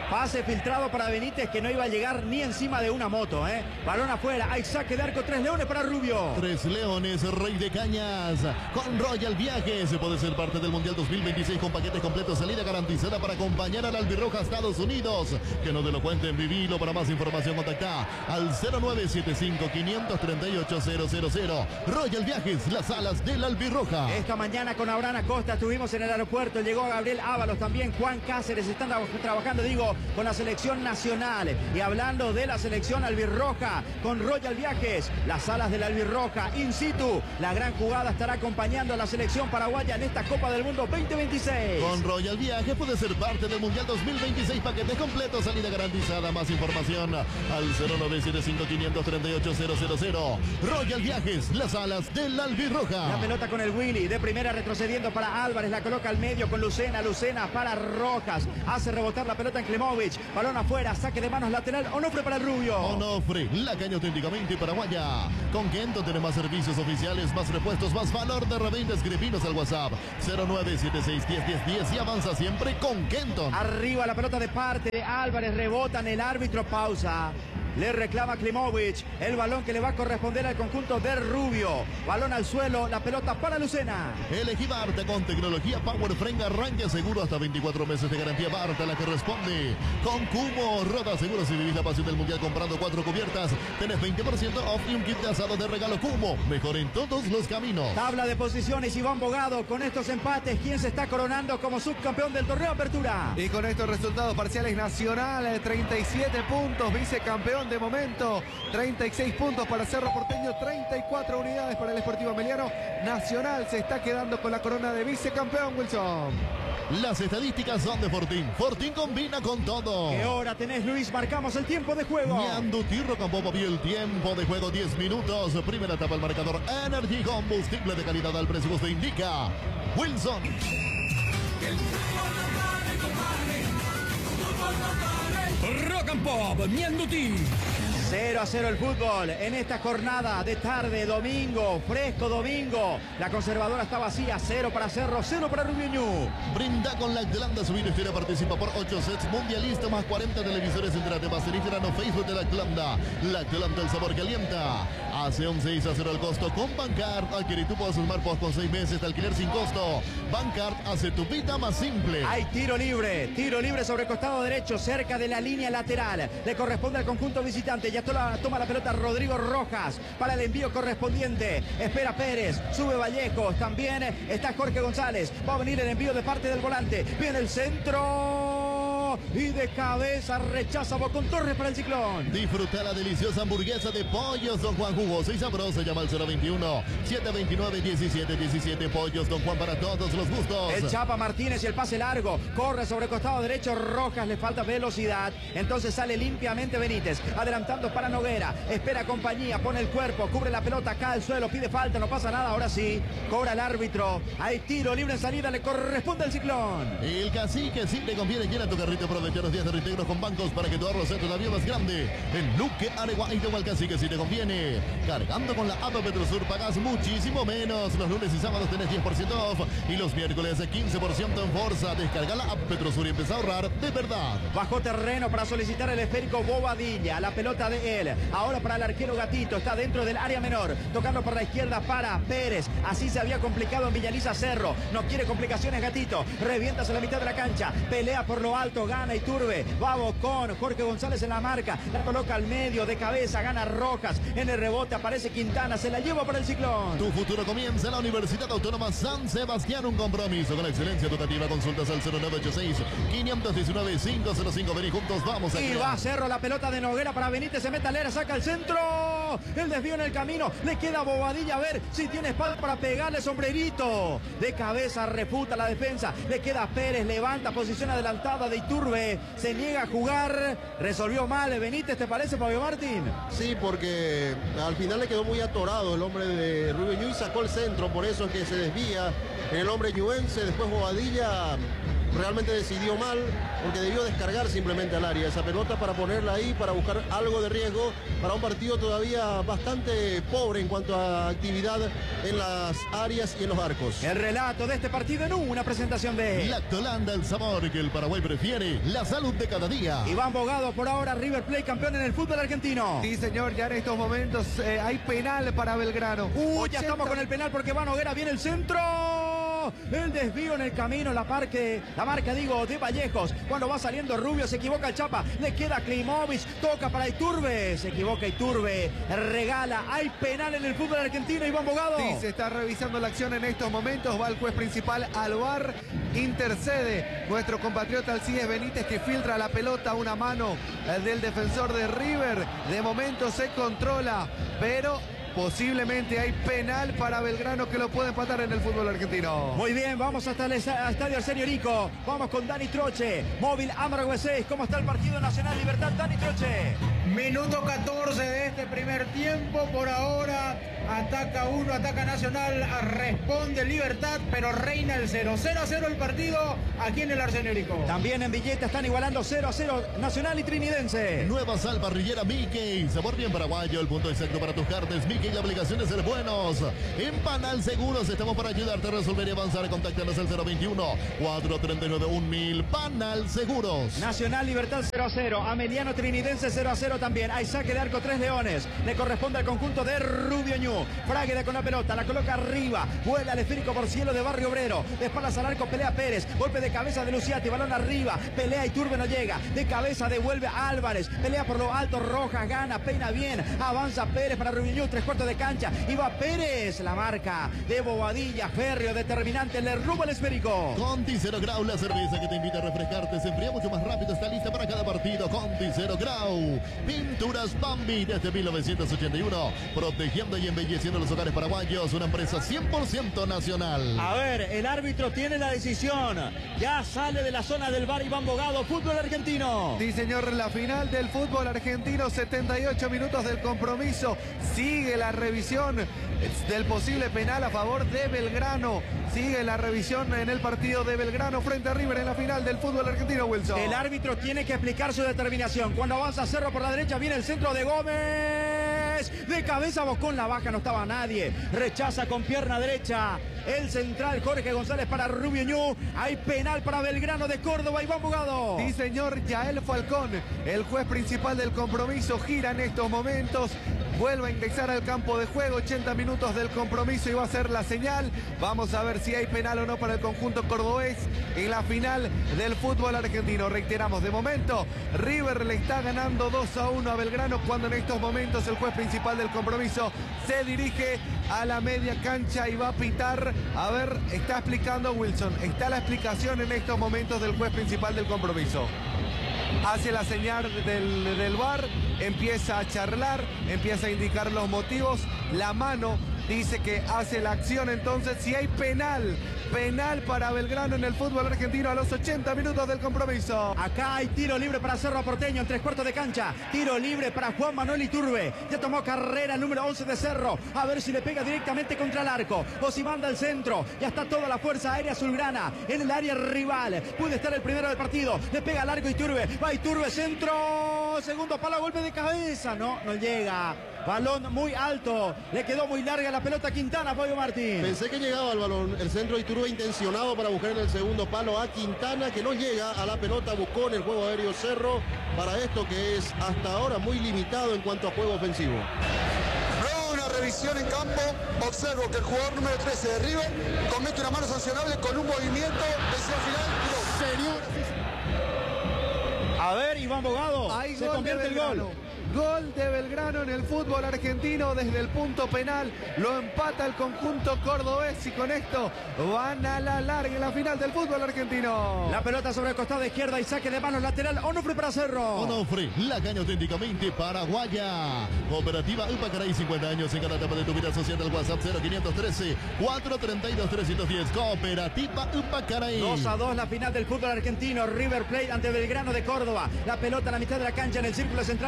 Pase filtrado para Benítez, que no iba a llegar ni encima de una moto, ¿eh? Balón afuera, hay saque de arco, tres leones para Rubio. Tres leones, Rey de Cañas. Con Royal Viajes se puede ser parte del Mundial dos mil veintiséis con paquetes completos, salida garantizada para acompañar al Albirroja a Estados Unidos. Que no te lo cuenten, vivilo. Para más información contacta al cero nueve siete cinco, cinco tres ocho, cero cero cero. Royal Viajes, las alas del Albirroja. Esta mañana con Abraham Acosta estuvimos en el aeropuerto, llegó Gabriel Ábalos, también Juan Cáceres, están trabajando, digo, con la selección nacional. Y hablando de la selección albirroja, con Royal Viajes, las alas del Albirroja, in situ, la gran jugada estará acompañando a la selección paraguaya en esta Copa del Mundo veinte veintiséis. Con Royal Viajes puede ser parte del Mundial dos mil veintiséis, paquetes completos, salida garantizada. Más información al cero nueve siete cinco, cinco tres ocho, cero cero cero. Royal Viajes, las alas del Albirroja. La pelota con el Willy, de primera retrocediendo para Álvarez, la coloca al medio con Lucena, Lucena para Rojas, hace rebotar la pelota en Klemovic, balón afuera, saque de manos lateral, Onofre para el Rubio. Onofre, la caña auténticamente paraguaya. Con Kento tiene más servicios oficiales, más repuestos, más valor de reventa. Escribinos al WhatsApp cero nueve siete seis, diez diez diez y avanza siempre con Kenton. Arriba la pelota de parte de Álvarez, rebota en el árbitro, pausa. Le reclama Klemovic el balón que le va a corresponder al conjunto de Rubio. Balón al suelo, la pelota para Lucena. Elegí Barta con tecnología Power Frame, arranque seguro hasta veinticuatro meses de garantía. Barta la que responde. Con Cubo, Roda Seguro. Si vivís la pasión del mundial comprando cuatro cubiertas, tenés veinte por ciento off y un kit de asado de regalo. Cubo, mejor en todos los caminos. Tabla de posiciones, Iván Bogado. Con estos empates, ¿quién se está coronando como subcampeón del torneo Apertura? Y con estos resultados parciales, Nacional treinta y siete puntos, vicecampeón de momento, treinta y seis puntos para Cerro Porteño, treinta y cuatro unidades para el Sportivo Ameliano. Nacional se está quedando con la corona de vicecampeón, Wilson. Las estadísticas son de Fortín. Fortín combina con todo. ¿Qué hora tenés, Luis? Marcamos el tiempo de juego. Ñandutirro con Popo vio el tiempo de juego, diez minutos. Primera etapa al marcador. Energy, combustible de calidad al precio que indica Wilson. Rock and Pop, Ñandutí. cero a cero el fútbol en esta jornada de tarde, domingo, fresco domingo. La conservadora está vacía, cero para Cerro, cero para Rubio Ñu. Brinda con Lactelanda, su historia participa por ocho sets mundialista más cuarenta televisores entre la Instagram o Facebook de Lactelanda. Lactelanda, el sabor que alienta. Hace un seis a cero el costo con Bancard. Adquirir tu puedes sumar post con seis meses de alquiler sin costo. Bancard hace tu vida más simple. Hay tiro libre, tiro libre sobre el costado derecho, cerca de la línea lateral. Le corresponde al conjunto visitante. Ya toma, toma la pelota Rodrigo Rojas para el envío correspondiente. Espera Pérez, sube Vallejos, también está Jorge González. Va a venir el envío de parte del volante. Viene el centro y de cabeza rechaza Bocón Torres para el Ciclón. Disfruta la deliciosa hamburguesa de pollos Don Juan, jugosa y sabrosa. Llama al cero veintiuno, siete veintinueve, diecisiete diecisiete. Pollos Don Juan para todos los gustos. El Chapa Martínez y el pase largo. Corre sobre el costado derecho Rojas, le falta velocidad. Entonces sale limpiamente Benítez. Adelantando para Noguera. Espera compañía, pone el cuerpo, cubre la pelota acá al suelo, pide falta, no pasa nada. Ahora sí, cobra el árbitro. Hay tiro libre en salida, le corresponde al Ciclón. El Cacique sí le conviene. Llena tu carrito, aprovecha los días de reintegros con bancos para que tu ahorro sea todavía más grande. En Luque, Aregua y Tehual Cacique si te conviene. Cargando con la app Petrosur pagas muchísimo menos. Los lunes y sábados tenés diez por ciento off y los miércoles quince por ciento en Forza. Descarga la app Petrosur y empieza a ahorrar de verdad. Bajó terreno para solicitar el esférico Bobadilla. La pelota de él. Ahora para el arquero Gatito. Está dentro del área menor. Tocando por la izquierda para Pérez. Así se había complicado en Villaliza Cerro. No quiere complicaciones Gatito. Revienta hacia la mitad de la cancha. Pelea por lo alto. Gana Iturbe. Va Bocón. Jorge González en la marca. La coloca al medio de cabeza. Gana Rojas. En el rebote aparece Quintana. Se la lleva para el Ciclón. Tu futuro comienza en la Universidad Autónoma San Sebastián. Un compromiso con la excelencia educativa. Consultas al cero nueve ocho seis, cinco uno nueve, cinco cero cinco. Ven y juntos vamos a Y crear. va a Cerro, la pelota de Noguera para Benítez. Se mete a Lera, saca el centro. El desvío en el camino. Le queda Bobadilla. A ver si tiene espalda para pegarle sombrerito. De cabeza refuta la defensa. Le queda Pérez. Levanta posición adelantada de Iturbe. Se niega a jugar. Resolvió mal Benítez, ¿te parece, Fabio Martín? Sí, porque al final le quedó muy atorado el hombre de Rubio Ñu y sacó el centro. Por eso es que se desvía el hombre ñuense. Después Bobadilla realmente decidió mal, porque debió descargar simplemente al área esa pelota para ponerla ahí, para buscar algo de riesgo para un partido todavía bastante pobre en cuanto a actividad en las áreas y en los arcos. El relato de este partido en una presentación de Lactolanda, el sabor que el Paraguay prefiere, la salud de cada día. Iván Bogado, por ahora River Plate campeón en el fútbol argentino. Sí, señor, ya en estos momentos eh, hay penal para Belgrano. Uh, ya estamos con el penal porque Van Hoguera viene el centro. El desvío en el camino, la, parque, la marca, digo, de Vallejos. Cuando va saliendo Rubio, se equivoca el Chapa. Le queda Klimovic, toca para Iturbe. Se equivoca Iturbe, regala. Hay penal en el fútbol argentino, Iván Bogado. Sí, se está revisando la acción en estos momentos. Va el juez principal al V A R. Intercede nuestro compatriota Alcides Benítez, que filtra la pelota a una mano del defensor de River. De momento se controla, pero posiblemente hay penal para Belgrano que lo puede empatar en el fútbol argentino. Muy bien, vamos hasta el estadio Arsenio Rico. Vamos con Dani Troche. Móvil Amargo seis. ¿Cómo está el partido Nacional Libertad? Dani Troche. Minuto catorce de este primer tiempo. Por ahora ataca uno, ataca Nacional, responde Libertad, pero reina el cero. cero a cero el partido aquí en el Arsenio Rico. También en Villeta están igualando cero a cero Nacional y Trinidense. Nueva sal parrillera Mickey. Sabor bien paraguayo. El punto exacto para tus carnes. Mickey, la aplicación de ser buenos. En Panal Seguros estamos para ayudarte a resolver y avanzar. Contáctanos al cero veintiuno, cuatrocientos treinta y nueve, mil. Panal Seguros. Nacional Libertad cero a cero. Ameliano Trinidense cero a cero también. Hay saque de arco Tres Leones. Le corresponde al conjunto de Rubio Ñu. Fragueda con la pelota. La coloca arriba. Vuela el esférico por cielo de Barrio Obrero. De espaldas al arco pelea Pérez. Golpe de cabeza de Luciati. Balón arriba. Pelea Iturbe, no llega. De cabeza devuelve a Álvarez. Pelea por lo alto. Rojas gana. Peina bien. Avanza Pérez para Rubio Ñu. Tres cuartos de cancha. Y va Pérez. La marca de Bobadilla. Férreo determinante. Le roba el esférico. Conti Cero Grau, la cerveza que te invita a refrescarte. Se enfría mucho más rápido. Está lista para cada partido. Conti Cero Grau. Pinturas Bambi desde mil novecientos ochenta y uno. Protegiendo y embelleciendo los hogares paraguayos. Una empresa cien por ciento nacional. A ver, el árbitro tiene la decisión. Ya sale de la zona del V A R Iván Bogado. Fútbol argentino. Sí, señor, la final del fútbol argentino. setenta y ocho minutos del compromiso. Sigue la revisión del posible penal a favor de Belgrano. Sigue la revisión en el partido de Belgrano frente a River en la final del fútbol argentino, Wilson. El árbitro tiene que explicar su determinación. Cuando avanza Cerro por la derecha, viene el centro de Gómez. De cabeza Bocón, la baja, no estaba nadie. Rechaza con pierna derecha el central Jorge González para Rubio Ñu. Hay penal para Belgrano de Córdoba. Iván Bogado. Sí, señor, Yael Falcón, el juez principal del compromiso, gira en estos momentos. Vuelve a ingresar al campo de juego. ochenta minutos del compromiso y va a ser la señal. Vamos a ver si hay penal o no para el conjunto cordobés en la final del fútbol argentino. Reiteramos, de momento River le está ganando dos a uno a Belgrano, cuando en estos momentos el juez principal del compromiso se dirige a la media cancha y va a pitar. A ver, está explicando Wilson. Está la explicación en estos momentos del juez principal del compromiso. Hace la señal del, del V A R, empieza a charlar, empieza a indicar los motivos. La mano dice que hace la acción. Entonces, si hay penal, penal para Belgrano en el fútbol argentino a los ochenta minutos del compromiso. Acá hay tiro libre para Cerro Porteño en tres cuartos de cancha. Tiro libre para Juan Manuel Iturbe. Ya tomó carrera el número once de Cerro. A ver si le pega directamente contra el arco o si manda al centro. Ya está toda la fuerza aérea azulgrana en el área rival. Puede estar el primero del partido. Le pega al arco Iturbe. Va Iturbe, centro. Segundo palo, golpe de cabeza. No, no llega. Balón muy alto. Le quedó muy larga la pelota a Quintana, Fabio Martín. Pensé que llegaba el balón. El centro de Iturbe intencionado para buscar en el segundo palo a Quintana, que no llega a la pelota. Buscó en el juego aéreo Cerro para esto que es hasta ahora muy limitado en cuanto a juego ofensivo. Luego de una revisión en campo, observo que el jugador número trece de River comete una mano sancionable con un movimiento hacia el final. ¿Serio? A ver, Iván Bogado. Ahí se gol convierte de el gol. Gol de Belgrano en el fútbol argentino desde el punto penal. Lo empata el conjunto cordobés y con esto van a la larga en la final del fútbol argentino. La pelota sobre el costado izquierda y saque de manos lateral. Onofre para Cerro. Onofre, la caña auténticamente paraguaya. Cooperativa Upacaray, cincuenta años en cada etapa de tu vida social. Del WhatsApp cero quinientos trece, cuatrocientos treinta y dos, trescientos diez. Cooperativa Upacaray. dos a dos la final del fútbol argentino. River Plate ante Belgrano de Córdoba. La pelota a la mitad de la cancha en el círculo central intentando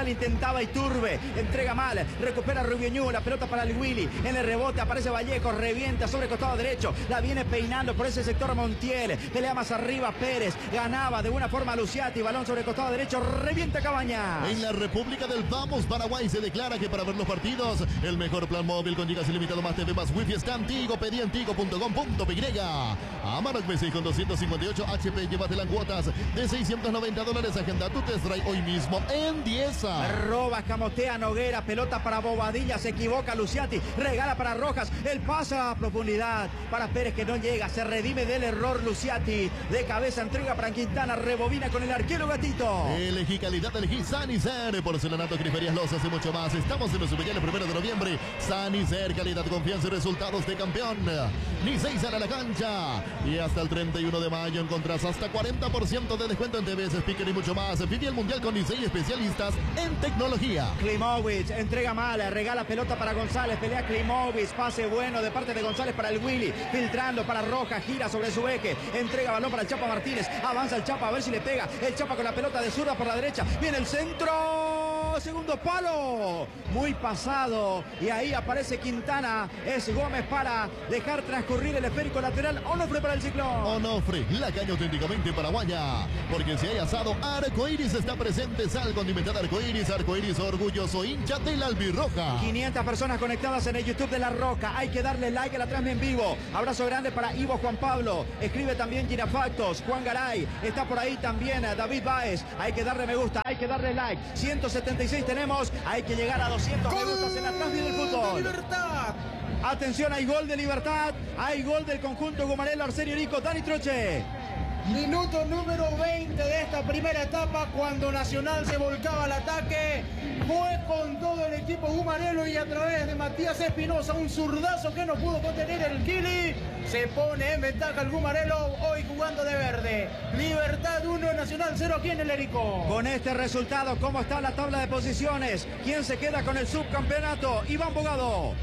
intentaba Iturbe, entrega mal, recupera Rubioñú, la pelota para el Willy, en el rebote aparece Vallejo, revienta sobre el costado derecho, la viene peinando por ese sector Montiel, pelea más arriba Pérez, ganaba de buena forma Luciati, balón sobre el costado derecho, revienta Cabañas. En la República del Vamos, Paraguay, se declara que para ver los partidos, el mejor plan móvil con gigas ilimitado más T V más Wi-Fi está en Tigo, pedí en tigo punto com punto pe y. Amarok B seis con doscientos cincuenta y ocho H P, llévatela en cuotas de seiscientos noventa dólares, agenda tu test drive hoy mismo en Dieza. Roba, camotea Noguera, pelota para Bobadilla, se equivoca Luciati, regala para Rojas, el pase a profundidad para Pérez que no llega, se redime del error Luciati, de cabeza entrega para Quintana, rebobina con el arquero Gatito. Elegí calidad, elegí Sanicer, porcelanato, griferías, losas y mucho más. Estamos en los especiales primero de noviembre. Sanicer, calidad, confianza y resultados de campeón. Ni seis a la cancha. Y hasta el treinta y uno de mayo encontrás hasta cuarenta por ciento de descuento en T Vs, speaker y mucho más. Vive el mundial con Nisei, especialistas en tecnología. Klimovic entrega mal, regala pelota para González, pelea Klimovic, pase bueno de parte de González para el Willy, filtrando para Rojas, gira sobre su eje, entrega balón para el Chapa Martínez, avanza el Chapa a ver si le pega, el Chapa con la pelota de zurda por la derecha, viene el centro, segundo palo, muy pasado, y ahí aparece Quintana, es Gómez para dejar transcurrir el esférico lateral, Onofre para el Ciclón. Onofre, la caña auténticamente paraguaya, porque si hay asado, Arcoiris está presente, sal condimentada Arcoiris, Arcoiris orgulloso hincha de la albirroja. quinientas personas conectadas en el YouTube de La Roca, hay que darle like a la transmisión en vivo, abrazo grande para Ivo Juan Pablo, escribe también Girafactos, Juan Garay, está por ahí también David Báez, hay que darle me gusta, hay que darle like, ciento setenta y seis tenemos, hay que llegar a doscientos me gustas en la transmisión del fútbol. Libertad. Atención, hay gol de Libertad, hay gol del conjunto Gumarelo, Arsenio Rico, Dani Troche. Minuto número veinte de esta primera etapa, cuando Nacional se volcaba al ataque, fue con todo el equipo Gumarelo y a través de Matías Espinosa, un zurdazo que no pudo contener el Kili, se pone en ventaja el Gumarelo, hoy jugando de verde. Libertad uno, Nacional cero aquí en el Erico. Con este resultado, ¿cómo está la tabla de posiciones? ¿Quién se queda con el subcampeonato? Iván Bogado.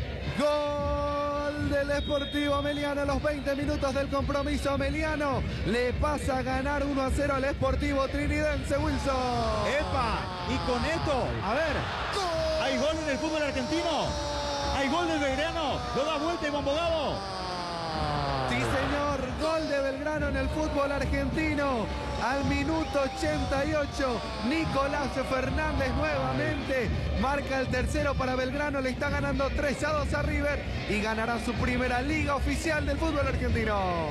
Gol del Sportivo Ameliano a los veinte minutos del compromiso. Ameliano le pasa a ganar uno a cero al Sportivo Trinidense, Wilson. ¡Epa! Y con esto, a ver, ¡gol! ¿Hay gol en el fútbol argentino? ¿Hay gol del Belgrano? ¿Lo da vuelta Iván Bogado? Sí, señor, gol de Belgrano en el fútbol argentino. Al minuto ochenta y ocho, Nicolás Fernández nuevamente marca el tercero para Belgrano, le está ganando tres a dos a River y ganará su primera liga oficial del fútbol argentino.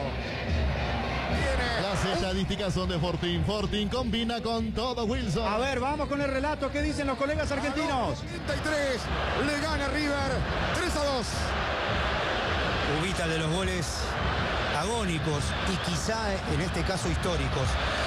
Las estadísticas son de Fortín. Fortín combina con todo, Wilson. A ver, vamos con el relato. ¿Qué dicen los colegas argentinos? treinta y tres, le gana River tres a dos. Ubita de los goles agónicos y quizá en este caso históricos.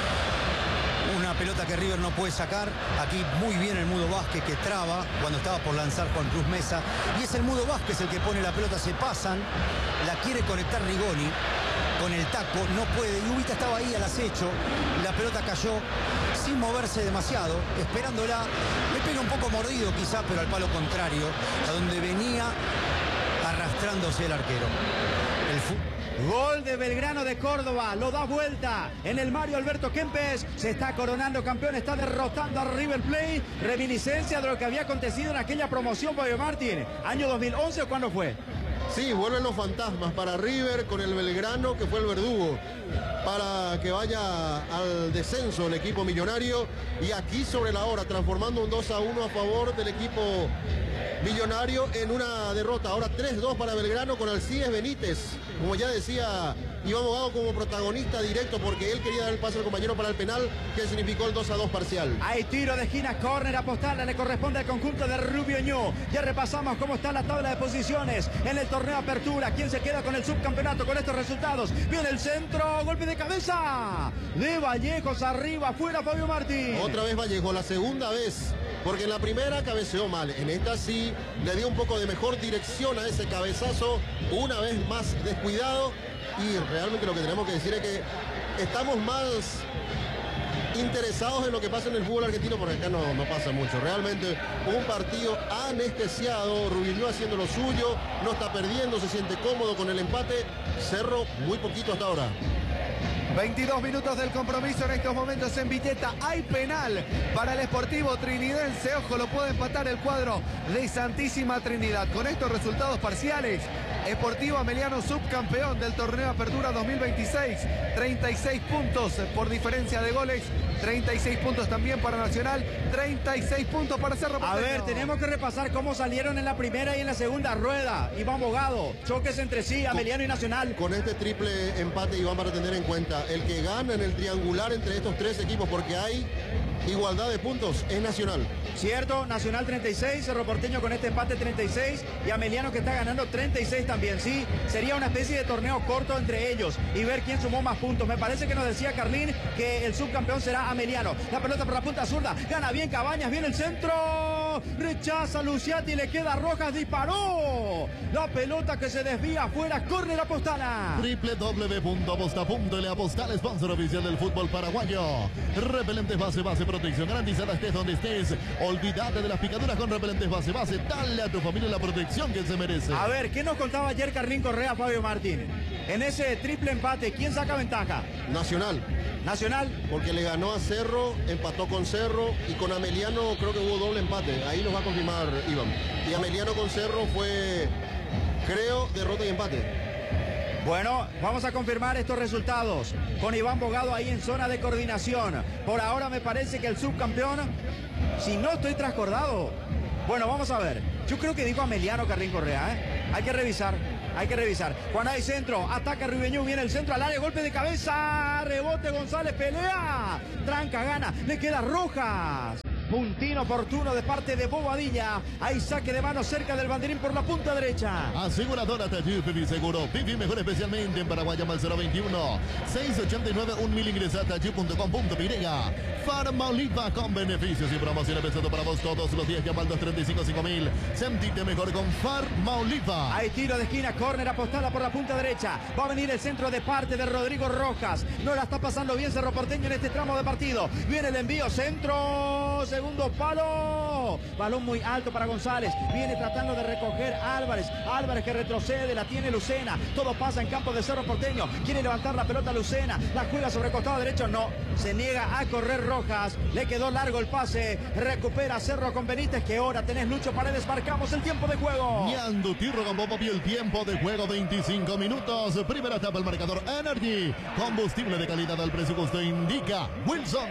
Una pelota que River no puede sacar. Aquí muy bien el Mudo Vázquez que traba cuando estaba por lanzar Juan Cruz Mesa. Y es el Mudo Vázquez el que pone la pelota, se pasan. La quiere conectar Rigoni con el taco, no puede. Y Ubita estaba ahí al acecho. La pelota cayó sin moverse demasiado, esperándola. Le pega un poco mordido quizá, pero al palo contrario, a donde venía arrastrándose el arquero. El fútbol. Gol de Belgrano de Córdoba, lo da vuelta en el Mario Alberto Kempes, se está coronando campeón, está derrotando a River Plate, reminiscencia de lo que había acontecido en aquella promoción, Fabio Martín, año dos mil once o cuándo fue. Sí, vuelven los fantasmas para River con el Belgrano que fue el verdugo para que vaya al descenso el equipo millonario y aquí sobre la hora transformando un dos a uno a favor del equipo millonario en una derrota. Ahora tres dos para Belgrano con Alcides Benítez, como ya decía Iván Bogado, como protagonista directo porque él quería dar el pase al compañero para el penal que significó el dos a dos parcial. Hay tiro de esquina, córner, apostarle, le corresponde al conjunto de Rubioñú. Ya repasamos cómo está la tabla de posiciones en el torneo Apertura. ¿Quién se queda con el subcampeonato con estos resultados? Viene el centro, golpe de cabeza de Vallejos, arriba, afuera Fabio Martín. Otra vez Vallejo, la segunda vez, porque en la primera cabeceó mal, en esta sí le dio un poco de mejor dirección a ese cabezazo, una vez más descuidado. Y realmente lo que tenemos que decir es que estamos más interesados en lo que pasa en el fútbol argentino, porque acá no, no pasa mucho. Realmente un partido anestesiado, Rubinho haciendo lo suyo, no está perdiendo, se siente cómodo con el empate. Cerro muy poquito hasta ahora. veintidós minutos del compromiso en estos momentos en Villeta. Hay penal para el Sportivo Trinidense. Ojo, lo puede empatar el cuadro de Santísima Trinidad. Con estos resultados parciales, Sportivo Ameliano subcampeón del torneo Apertura dos mil veintiséis. treinta y seis puntos por diferencia de goles. treinta y seis puntos también para Nacional. treinta y seis puntos para Cerro Porteño. A ver, tenemos que repasar cómo salieron en la primera y en la segunda rueda. Iván Bogado, choques entre sí, Ameliano y Nacional. Con este triple empate, Iván, para tener en cuenta, el que gana en el triangular entre estos tres equipos, porque hay igualdad de puntos, es Nacional. Cierto, Nacional treinta y seis, Cerro Porteño con este empate treinta y seis y Ameliano que está ganando treinta y seis también. Sí, sería una especie de torneo corto entre ellos y ver quién sumó más puntos. Me parece que nos decía Carlín que el subcampeón será Ameliano. La pelota por la punta zurda, gana bien Cabañas, viene el centro, rechaza Luciati, le queda Rojas, disparó. La pelota que se desvía afuera, córner Apostala. w w w punto aposta punto l a Postal, sponsor oficial del fútbol paraguayo. Repelentes base, base, protección garantizada, estés donde estés. Olvídate de las picaduras con repelentes base, base. Dale a tu familia la protección que se merece. A ver, ¿qué nos contaba ayer Carlín Correa, Fabio Martín? En ese triple empate, ¿quién saca ventaja? Nacional. Nacional. Porque le ganó a Cerro, empató con Cerro y con Ameliano creo que hubo doble empate. Ahí nos va a confirmar Iván. Y Ameliano con Cerro fue, creo, derrota y empate. Bueno, vamos a confirmar estos resultados con Iván Bogado ahí en zona de coordinación. Por ahora me parece que el subcampeón, si no estoy trascordado, bueno, vamos a ver. Yo creo que dijo Ameliano Carlín Correa, ¿eh? Hay que revisar, hay que revisar. Juan hay centro, ataca Ribeñú, viene el centro al área, golpe de cabeza, rebote González, pelea, tranca, gana, le queda Rojas. Puntino oportuno de parte de Bobadilla. Hay saque de mano cerca del banderín por la punta derecha. Aseguradora Taller Vivi Seguro. Vivi mejor especialmente en Paraguay. Llama al cero veintiuno, seiscientos ochenta y nueve, un mil. Ingresa a taller punto com punto pe Farma Oliva con beneficios y promociones pensando para vos todos los días. Llama al dos treinta y cinco, cinco mil. Sentite mejor con Farma Oliva. Hay tiro de esquina, córner apostada por la punta derecha. Va a venir el centro de parte de Rodrigo Rojas. No la está pasando bien Cerro Porteño en este tramo de partido. Viene el envío, centro. Segundo palo, balón muy alto para González, viene tratando de recoger Álvarez, Álvarez que retrocede, la tiene Lucena, todo pasa en campo de Cerro Porteño, quiere levantar la pelota Lucena, la juega sobre el costado derecho, no, se niega a correr Rojas, le quedó largo el pase, recupera Cerro con Benítez, que ahora tenés Lucho Paredes, marcamos el tiempo de juego. Ñandu Tirro con Bobo vio el tiempo de juego, veinticinco minutos, primera etapa el marcador Energy, combustible de calidad al precio que usted indica, Wilson.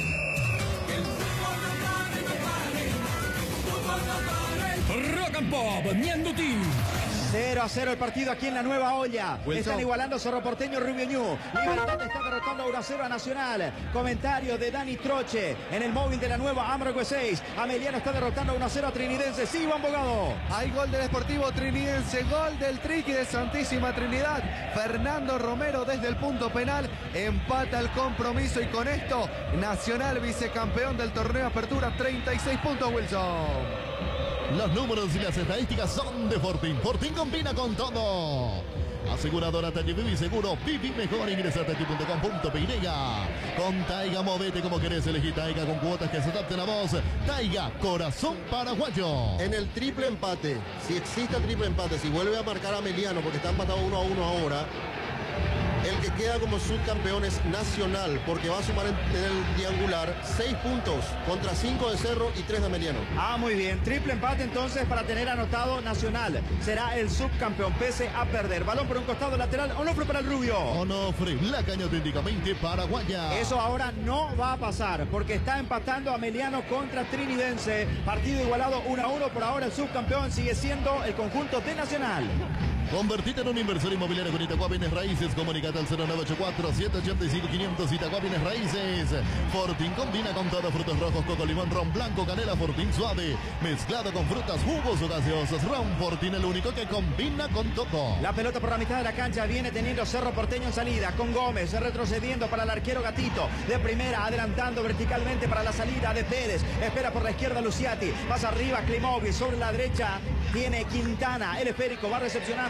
Rock and Pop, Ñandutí. cero a cero el partido aquí en la Nueva Olla. Wilson. Están igualando Cerro Porteño, Ribeñú. Libertad está derrotando a uno a cero a Nacional. Comentario de Dani Troche en el móvil de la Nueva Amargo seis. Ameliano está derrotando a uno a cero a Trinidense. Sí, Iván Bogado. Hay gol del Sportivo Trinidense, gol del Triqui de Santísima Trinidad. Fernando Romero desde el punto penal empata el compromiso y con esto Nacional vicecampeón del torneo Apertura, treinta y seis puntos, Wilson. Los números y las estadísticas son de Fortín. Fortín combina con todo. Aseguradora Taller Vivi Seguro. Vivi mejor. Ingresa a taller punto com punto pe. Con Taiga, movete como querés. Elegí Taiga con cuotas que se adapten a vos. Taiga, corazón paraguayo. En el triple empate, si existe triple empate, si vuelve a marcar a Ameliano, porque está empatado uno a uno ahora, el que queda como subcampeón es Nacional, porque va a sumar en, en el triangular seis puntos contra cinco de Cerro y tres de Ameliano. Ah, muy bien. Triple empate entonces para tener anotado Nacional. Será el subcampeón pese a perder. Balón por un costado lateral. Onofre para el Rubio. Onofre, la caña auténticamente paraguaya. Eso ahora no va a pasar porque está empatando Ameliano contra Trinidense. Partido igualado uno a uno. Por ahora el subcampeón sigue siendo el conjunto de Nacional. Convertite en un inversor inmobiliario con Itagua Bienes Raíces. Comunicate al cero nueve ocho cuatro, siete ocho cinco, quinientos. Itagua Bienes Raíces. Fortín combina con todo: frutos rojos, coco, limón, ron blanco, canela. Fortín suave, mezclado con frutas, jugos o gaseosos. Ron Fortín, el único que combina con todo. La pelota por la mitad de la cancha viene teniendo Cerro Porteño en salida, con Gómez retrocediendo para el arquero Gatito. De primera, adelantando verticalmente para la salida de Pérez. Espera por la izquierda Luciati. Más arriba Klimovic. Sobre la derecha tiene Quintana. El esférico va recepcionando.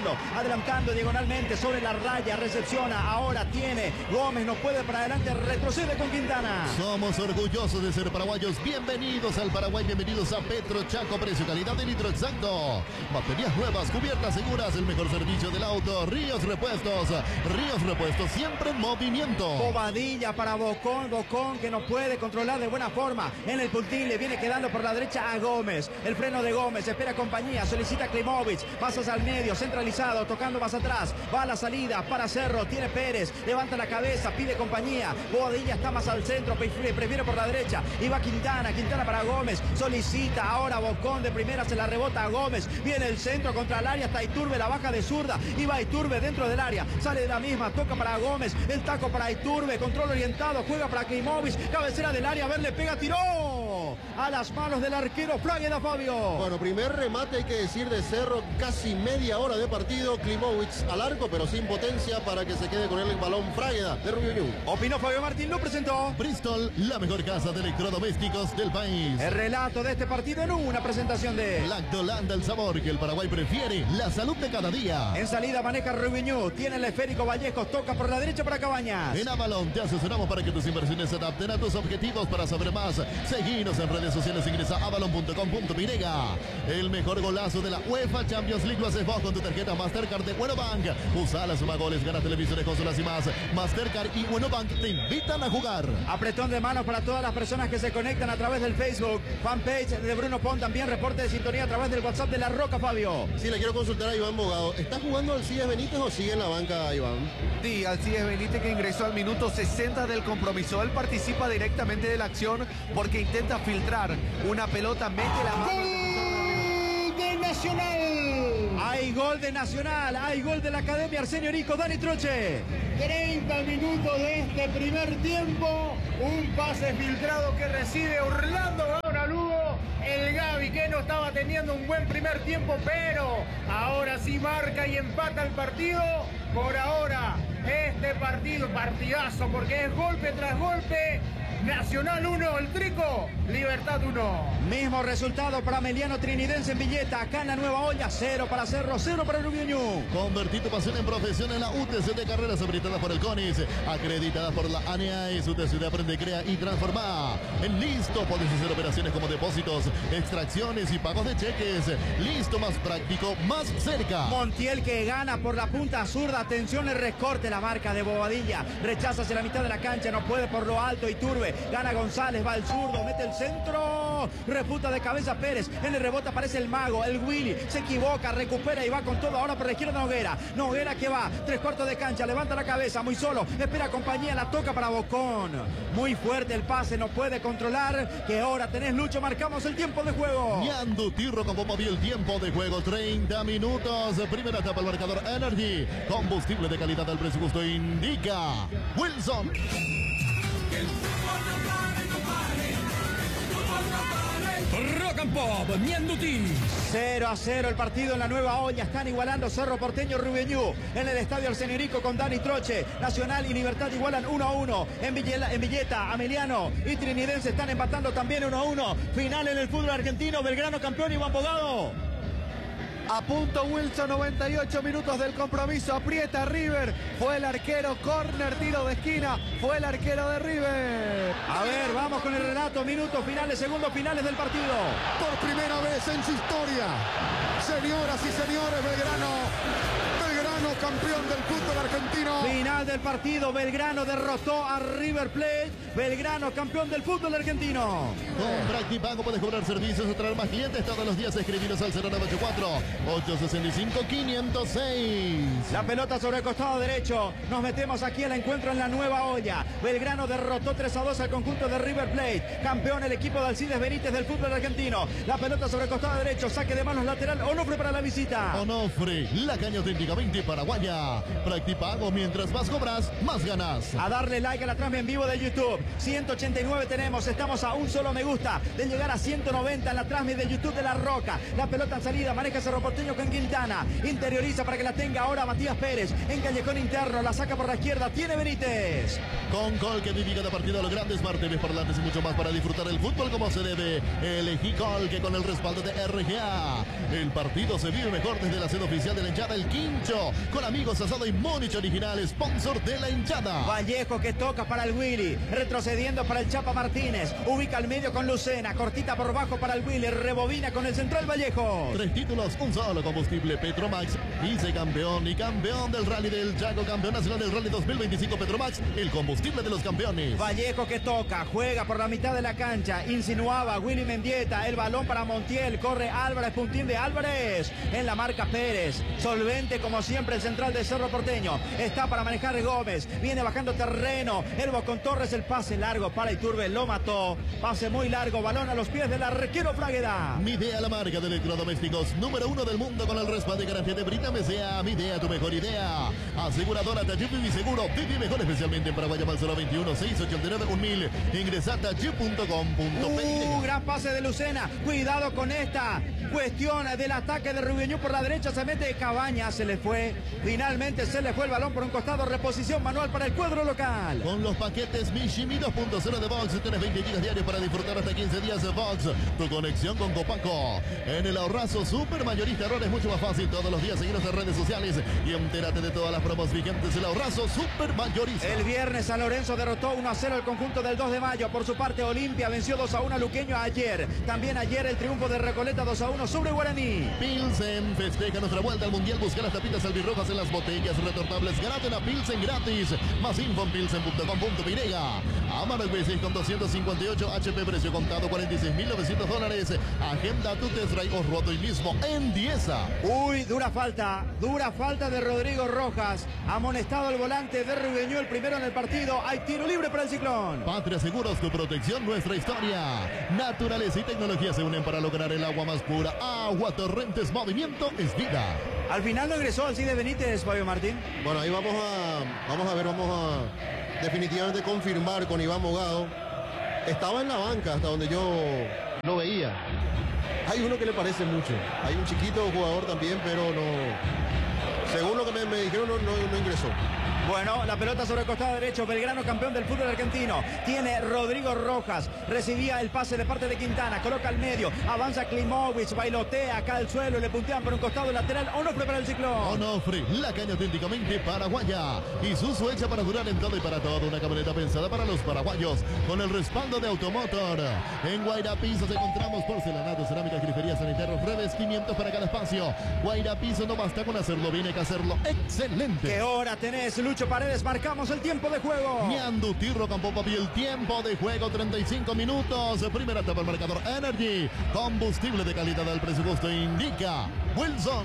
centro, adelantando diagonalmente sobre la raya, recepciona, ahora tiene Gómez, no puede para adelante, retrocede con Quintana. Somos orgullosos de ser paraguayos. Bienvenidos al Paraguay, bienvenidos a Petro Chaco, precio, calidad de litro exacto. Baterías nuevas, cubiertas seguras, el mejor servicio del auto. Ríos Repuestos, Ríos Repuestos, siempre en movimiento. Bobadilla para Bocón, Bocón que no puede controlar de buena forma. En el puntín le viene quedando por la derecha a Gómez. El freno de Gómez, espera compañía, solicita Klimovic, pasas al medio, centralizado, tocando más atrás. Va a la salida para Cerro, tiene Pérez, levanta la cabeza, pide compañía. Bobadilla está más al centro, prefiere por la derecha. Y va Quintana, Quintana para Gómez, solicita ahora Bocón de primera, se la rebota a Gómez. Viene el centro contra el área, está Iturbe, la baja de zurda. Y va Iturbe dentro del área, sale de la misma, toca para Gómez, el taco para Iturbe, control orientado, juega para Klimovic, cabecera del área, a ver, le pega, tiró a las manos del arquero Frágueda, Fabio. Bueno, primer remate hay que decir de Cerro, casi media hora de partido, Klimovic al arco, pero sin potencia para que se quede con él el balón Frágueda de Rubio Ñu. Opinó Fabio Martín, lo presentó Bristol, la mejor casa de electrodomésticos del país. El relato de este partido en una presentación de Lactolanda, el sabor que el Paraguay prefiere, la salud de cada día. En salida maneja Rubio Ñu, tiene el esférico Vallejos, toca por la derecha para Cabañas. En Avalon te asesoramos para que tus inversiones se adapten a tus objetivos. Para saber más, seguinos en redes sociales, ingresa a avalon punto com punto pe. El mejor golazo de la UEFA Champions League lo haces vos con tu tarjeta Mastercard de Buenobank. Usa la suma goles, gana televisores, consolas y más. Mastercard y Buenobank te invitan a jugar. Apretón de manos para todas las personas que se conectan a través del Facebook, fanpage de Bruno Pon, también reporte de sintonía a través del WhatsApp de La Roca, Fabio. Sí, le quiero consultar a Iván Bogado. ¿Está jugando Alcides Benítez o sigue en la banca, Iván? Sí, Alcides Benítez, que ingresó al minuto sesenta del compromiso. Él participa directamente de la acción porque intenta filtrar una pelota, mete la mano. ¡Gol de Nacional! Hay gol de Nacional, hay gol de la Academia Arsenio Rico, Dani Troche. treinta minutos de este primer tiempo, un pase filtrado que recibe Orlando Gaona Lugo, el Gavi que no estaba teniendo un buen primer tiempo, pero ahora sí marca y empata el partido. Por ahora, este partido, partidazo, porque es golpe tras golpe. Nacional uno, el Trico, Libertad uno. Mismo resultado para Meliano Trinidense en Villeta, acá en la Nueva Olla, cero para Cerro, cero para Rubio Ñu. Convertí tu pasión en profesión en la U T C de carreras habilitadas por el CONIS, acreditada por la A N A E. U T C de Aprende, Crea y Transforma. En Listo podés hacer operaciones como depósitos, extracciones y pagos de cheques. Listo, más práctico, más cerca. Montiel que gana por la punta zurda, atención el recorte, la marca de Bobadilla, rechaza hacia la mitad de la cancha, no puede por lo alto Iturbe. Gana González, va al zurdo, mete el centro, reputa de cabeza Pérez, en el rebote aparece el mago, el Willy, se equivoca, recupera y va con todo ahora por la izquierda Noguera, Noguera que va, tres cuartos de cancha, levanta la cabeza, muy solo, espera compañía, la toca para Bocón, muy fuerte el pase, no puede controlar, que ahora tenés Lucho, marcamos el tiempo de juego. Ñandu Tirro con Bomba vio el tiempo de juego, treinta minutos, primera etapa el marcador Energy, combustible de calidad al precio justo indica Wilson. Rock and Pop, Ñandutí. cero a cero el partido en la Nueva Olla. Están igualando Cerro Porteño, Rubio Ñu. En el estadio Arsenio Rico con Dani Troche. Nacional y Libertad igualan uno a uno. En, Villela, en Villeta, Ameliano y Trinidense están empatando también uno a uno. Final en el fútbol argentino. Belgrano campeón, Iván Bogado. A punto Wilson, noventa y ocho minutos del compromiso, aprieta River, fue el arquero, córner, tiro de esquina, fue el arquero de River. A ver, vamos con el relato, minutos finales, segundos finales del partido. Por primera vez en su historia, señoras y señores, Belgrano, Belgrano campeón del fútbol argentino. Final del partido, Belgrano derrotó a River Plate, Belgrano campeón del fútbol argentino. Con Practipago puedes cobrar servicios o traer más clientes todos los días. Escribiros al cero nueve ocho cuatro, ocho seis cinco, cinco cero seis. La pelota sobre el costado derecho. Nos metemos aquí al encuentro en la Nueva Olla. Belgrano derrotó tres a dos al conjunto de River Plate. Campeón el equipo de Alcides Benítez del fútbol argentino. La pelota sobre el costado derecho. Saque de manos lateral. Onofre para la visita. Onofre, la caña auténtica. veinte paraguaya. Practipago, mientras más cobras, más ganas. A darle like a la transmisión en vivo de YouTube. ciento ochenta y nueve tenemos, estamos a un solo me gusta de llegar a ciento noventa en la transmisión de YouTube de La Roca. La pelota en salida, maneja Cerro Porteño con Quintana. Interioriza para que la tenga ahora Matías Pérez. En callejón interno, la saca por la izquierda, tiene Benítez. Con Col que vive cada partido a los grandes Smart T V parlantes y mucho más para disfrutar el fútbol como se debe. Elegí Col que con el respaldo de R G A. El partido se vive mejor desde la sede oficial de la hinchada El Quincho. Con amigos asado y Múnich original, sponsor de la hinchada. Vallejo que toca para el Willy. Retrocediendo para el Chapa Martínez. Ubica al medio con Lucena. Cortita por bajo para el Willy. Rebobina con el central Vallejo. Tres títulos, un solo combustible Petromax. Vicecampeón y campeón del rally del Chaco. Campeón nacional del rally dos mil veinticinco Petromax. El combustible de los campeones. Vallejo que toca. Juega por la mitad de la cancha. Insinuaba Willy Mendieta. El balón para Montiel. Corre Álvarez. Puntín de Álvarez. En la marca Pérez. Solvente como siempre el central de Cerro Porteño. Está para manejar Gómez. Viene bajando terreno. Elbo con Torres. El pase largo para Iturbe. Lo mató. Pase muy largo. Balón a los pies del arquero Fragueda. Midea, la marca de electrodomésticos número uno del mundo con el respaldo y garantía de Brita Mesea. Midea, tu mejor idea. Aseguradora Tayup Vivi Seguro. Vivi mejor especialmente en Paraguay. Llama al cero veintiuno, seiscientos ochenta y nueve, mil. Ingresa a tayup punto com punto pe. Uh, gran pase de Lucena. Cuidado con esta cuestión del ataque de Rubiñú por la derecha. Se mete Cabaña. Se le fue. Finalmente se le fue el balón por un costado. Reposición manual para el cuadro local. Con los paquetes Mishimi dos punto cero de Vox. Tienes veinte gigas diarios para disfrutar hasta quince días de Vox. Tu conexión con Copaco. En el ahorrazo super mayorista error es mucho más fácil. Todos los días seguirnos en redes sociales y entérate de todas las promos vigentes. El ahorrazo super mayorista. El viernes San Lorenzo derrotó uno a cero el conjunto del dos de mayo. Por su parte Olimpia venció dos a uno a Luqueño ayer. También ayer el triunfo de Recoleta dos a uno sobre Guaraní. Pilsen festeja nuestra vuelta al mundial. Busca las tapitas albirrojas en las botellas retornables. Graten a Pilsen gratis. Más info en pilsen punto com punto pe. Amaro V seis con doscientos cincuenta y ocho H P, precio contado cuarenta y seis mil novecientos dólares. Agenda tu test drive o roto y mismo en Dieza. Uy, dura falta, dura falta de Rodrigo Rojas. Amonestado el volante de Rubeñú, el primero en el partido. Hay tiro libre para el Ciclón. Patria Seguros, tu protección, nuestra historia. Naturaleza y tecnología se unen para lograr el agua más pura. Agua Torrentes, movimiento es vida. Al final no ingresó al Cide Benítez, Fabio Martín. Bueno, ahí vamos a, vamos a ver, vamos a definitivamente confirmar con Iván Mogado. Estaba en la banca hasta donde yo lo veía. Hay uno que le parece mucho. Hay un chiquito jugador también, pero no. Según lo que me, me dijeron, no, no, no ingresó. Bueno, la pelota sobre el costado derecho. Belgrano, campeón del fútbol argentino. Tiene Rodrigo Rojas. Recibía el pase de parte de Quintana. Coloca al medio. Avanza Klimovic. Bailotea acá al suelo. Le puntean por un costado lateral. Onofre para el Ciclón. Onofre, la caña auténticamente paraguaya. Isuzu hecha para durar en todo y para todo. Una camioneta pensada para los paraguayos. Con el respaldo de Automotor. En Guairapizo encontramos porcelanato, cerámicas, griferías, sanitarios, redes, quinientos para cada espacio. Guairapizo no basta con hacerlo bien, hay que hacerlo excelente. ¿Qué hora tenés, Lucho Paredes? Marcamos el tiempo de juego. Ñandutirro Campo Papi, el tiempo de juego, treinta y cinco minutos. Primera etapa, el marcador Energy. Combustible de calidad del presupuesto indica Wilson.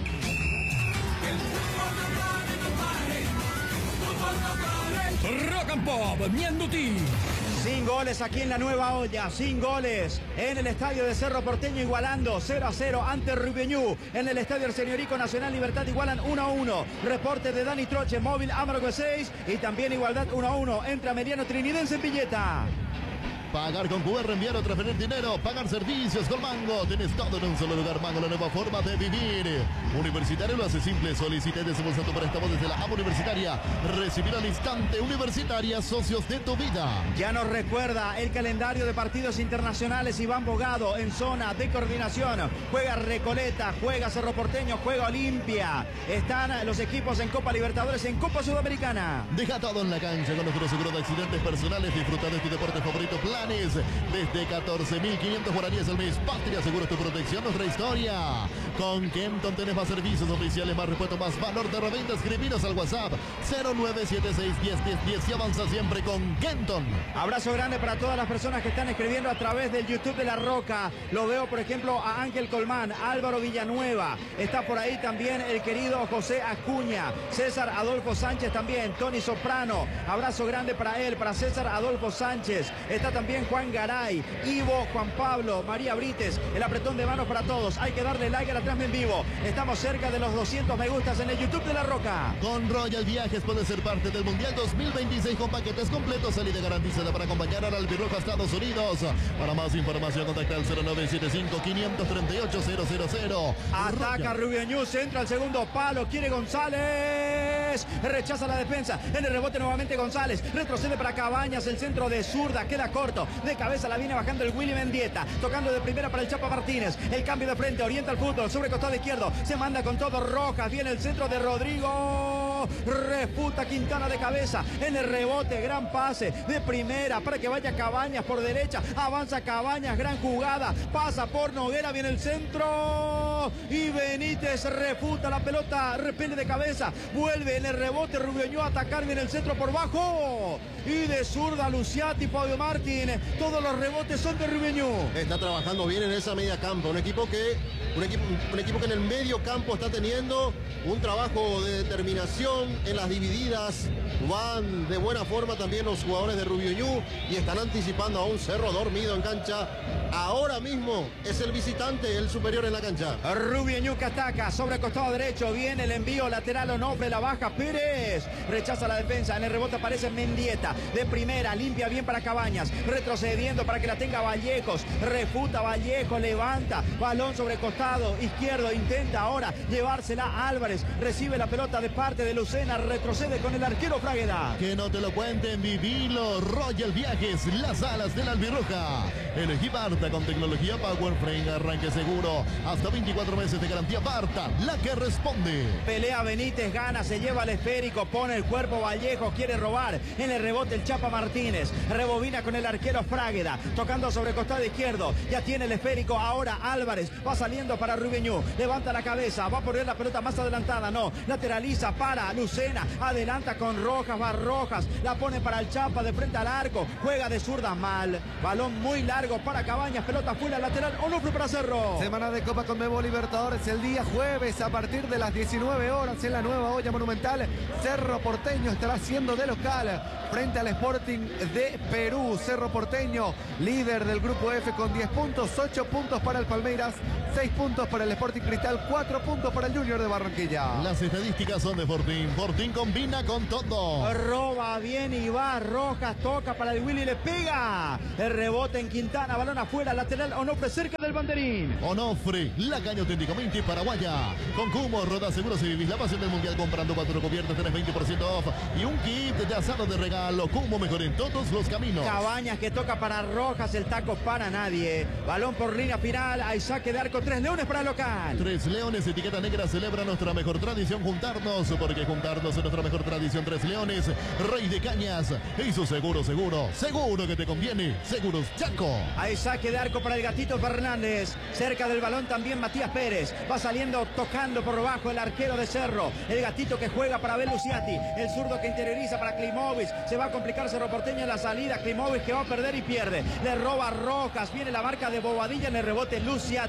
Rock and Pop, Ñandutí. Sin goles aquí en la nueva olla, sin goles en el estadio de Cerro Porteño, igualando cero a cero ante Rubeñú. En el estadio Señorico Nacional Libertad igualan uno a uno. Reporte de Dani Troche, móvil Amargo seis, y también igualdad uno a uno entre Ameriano Trinidense en Villeta. Pagar con Q R, enviar o transferir dinero, pagar servicios con Mango. Tienes todo en un solo lugar. Mango, la nueva forma de vivir. Universitario lo hace simple. Solicite y desembolsa tu préstamo desde la A M Universitaria. Recibir al instante. Universitaria, socios de tu vida. Ya nos recuerda el calendario de partidos internacionales. Iván Bogado en zona de coordinación. Juega Recoleta, juega Cerro Porteño, juega Olimpia. Están los equipos en Copa Libertadores, en Copa Sudamericana. Deja todo en la cancha con nuestro seguro de accidentes personales. Disfruta de tu deporte favorito. Plan desde catorce mil quinientos guaraníes al mes. Patria Seguros, tu protección, nuestra historia. Con Kenton tenés más servicios oficiales, más repuesto, más valor de reventa. Escribiros al WhatsApp cero nueve siete seis, diez, diez, diez y avanza siempre con Kenton. Abrazo grande para todas las personas que están escribiendo a través del YouTube de La Roca. Lo veo, por ejemplo, a Ángel Colmán, Álvaro Villanueva. Está por ahí también el querido José Acuña, César Adolfo Sánchez también, Tony Soprano. Abrazo grande para él, para César Adolfo Sánchez. Está también también Juan Garay, Ivo, Juan Pablo, María Brites. El apretón de manos para todos. Hay que darle like a la transmisión en vivo. Estamos cerca de los doscientos me gustas en el YouTube de La Roca. Con Royal Viajes puede ser parte del Mundial dos mil veintiséis con paquetes completos, salida garantizada para acompañar al Albirroja a Estados Unidos. Para más información contacta al cero nueve siete cinco, cinco tres ocho, cero cero cero. Ataca Rubio Ñu, entra al segundo palo, quiere González, rechaza la defensa, en el rebote nuevamente González, retrocede para Cabañas, el centro de zurda, queda corto, de cabeza la viene bajando el Willy Mendieta, tocando de primera para el Chapa Martínez, el cambio de frente, orienta el fútbol, sobre costado izquierdo, se manda con todo Rojas, viene el centro de Rodrigo, refuta Quintana de cabeza, en el rebote, gran pase, de primera, para que vaya Cabañas por derecha, avanza Cabañas, gran jugada, pasa por Noguera, viene el centro, y Benítez refuta la pelota, repele de cabeza, vuelve en el rebote, Rubio Ñu a atacar, viene el centro por bajo, y de zurda Luciati, Fabio Martín, todos los rebotes son de Rubio Ñu. Está trabajando bien en esa media campo, un equipo que un equipo, un equipo que en el medio campo está teniendo un trabajo de determinación en las divididas, van de buena forma también los jugadores de Rubio Ñu y están anticipando a un Cerro dormido en cancha. Ahora mismo es el visitante, el superior en la cancha. Rubio Ñu que ataca sobre costado derecho, viene el envío lateral, Onofre, la baja Pérez, rechaza la defensa, en el rebote aparece Mendieta, de primera, limpia bien para Cabañas, retrocediendo para que la tenga Vallejos, refuta Vallejo, levanta, balón sobre costado izquierdo, intenta ahora llevársela a Álvarez, recibe la pelota de parte de Lucena, retrocede con el arquero Fragueda. Que no te lo cuenten, vivilo, Royal Viajes, las alas del Albirroja. Elegí Barta con tecnología Power Frame, arranque seguro, hasta veinticuatro meses de garantía. Barta, la que responde. Pelea Benítez, gana, se lleva el esférico, pone el cuerpo Vallejo, quiere robar, en el rebote el Chapa Martínez, rebobina con el arquero Fragueda, tocando sobre costado izquierdo, ya tiene el esférico, ahora Álvarez, va saliendo para Rubio Ñu, levanta la cabeza, va a poner la pelota más adelantada, no, lateraliza para Lucena, adelanta con Rojas, va Rojas, la pone para el Chapa de frente al arco, juega de zurda mal, balón muy largo para Cabañas, pelota fuera lateral, Onofre para Cerro. Semana de Copa Conmebol Libertadores el día jueves a partir de las diecinueve horas en la nueva olla monumental. Cerro Porteño estará siendo de local frente al Sporting de Perú. Cerro Porteño, líder del grupo F con diez puntos, ocho puntos para el Palmeiras, seis puntos para el Sporting Cristal, cuatro puntos para el Junior de Barranquilla. Las estadísticas son de Fortín. Fortín combina con todo. Roba bien y va Rojas, toca para el Willy, le pega. El rebote en Quintana, balón afuera, lateral Onofre cerca del banderín. Onofre, la caña auténticamente paraguaya. Con Cumo, Roda Seguros y vivís la pasión del mundial comprando cuatro cubiertas, tenés veinte por ciento off y un kit de asado de regalo. Cumo, mejor en todos los caminos. Cabañas que toca para Rojas, el taco para nadie. Balón por línea final, hay saque de arco, Tres Leones para el local. Tres Leones, etiqueta negra, celebra nuestra mejor tradición, juntarnos, porque juntarnos es nuestra mejor tradición. Tres Leones, Rey de Cañas, y su seguro, seguro, seguro que te conviene. Seguros Chaco. Hay saque de arco para el Gatito Fernández. Cerca del balón también Matías Pérez. Va saliendo tocando por bajo el arquero de Cerro. El Gatito que juega para Abel Luciati. El zurdo que interioriza para Klimovic. Se va a complicar Cerro Porteño en la salida. Klimovic que va a perder y pierde. Le roba Rojas. Viene la marca de Bobadilla en el rebote Luciati.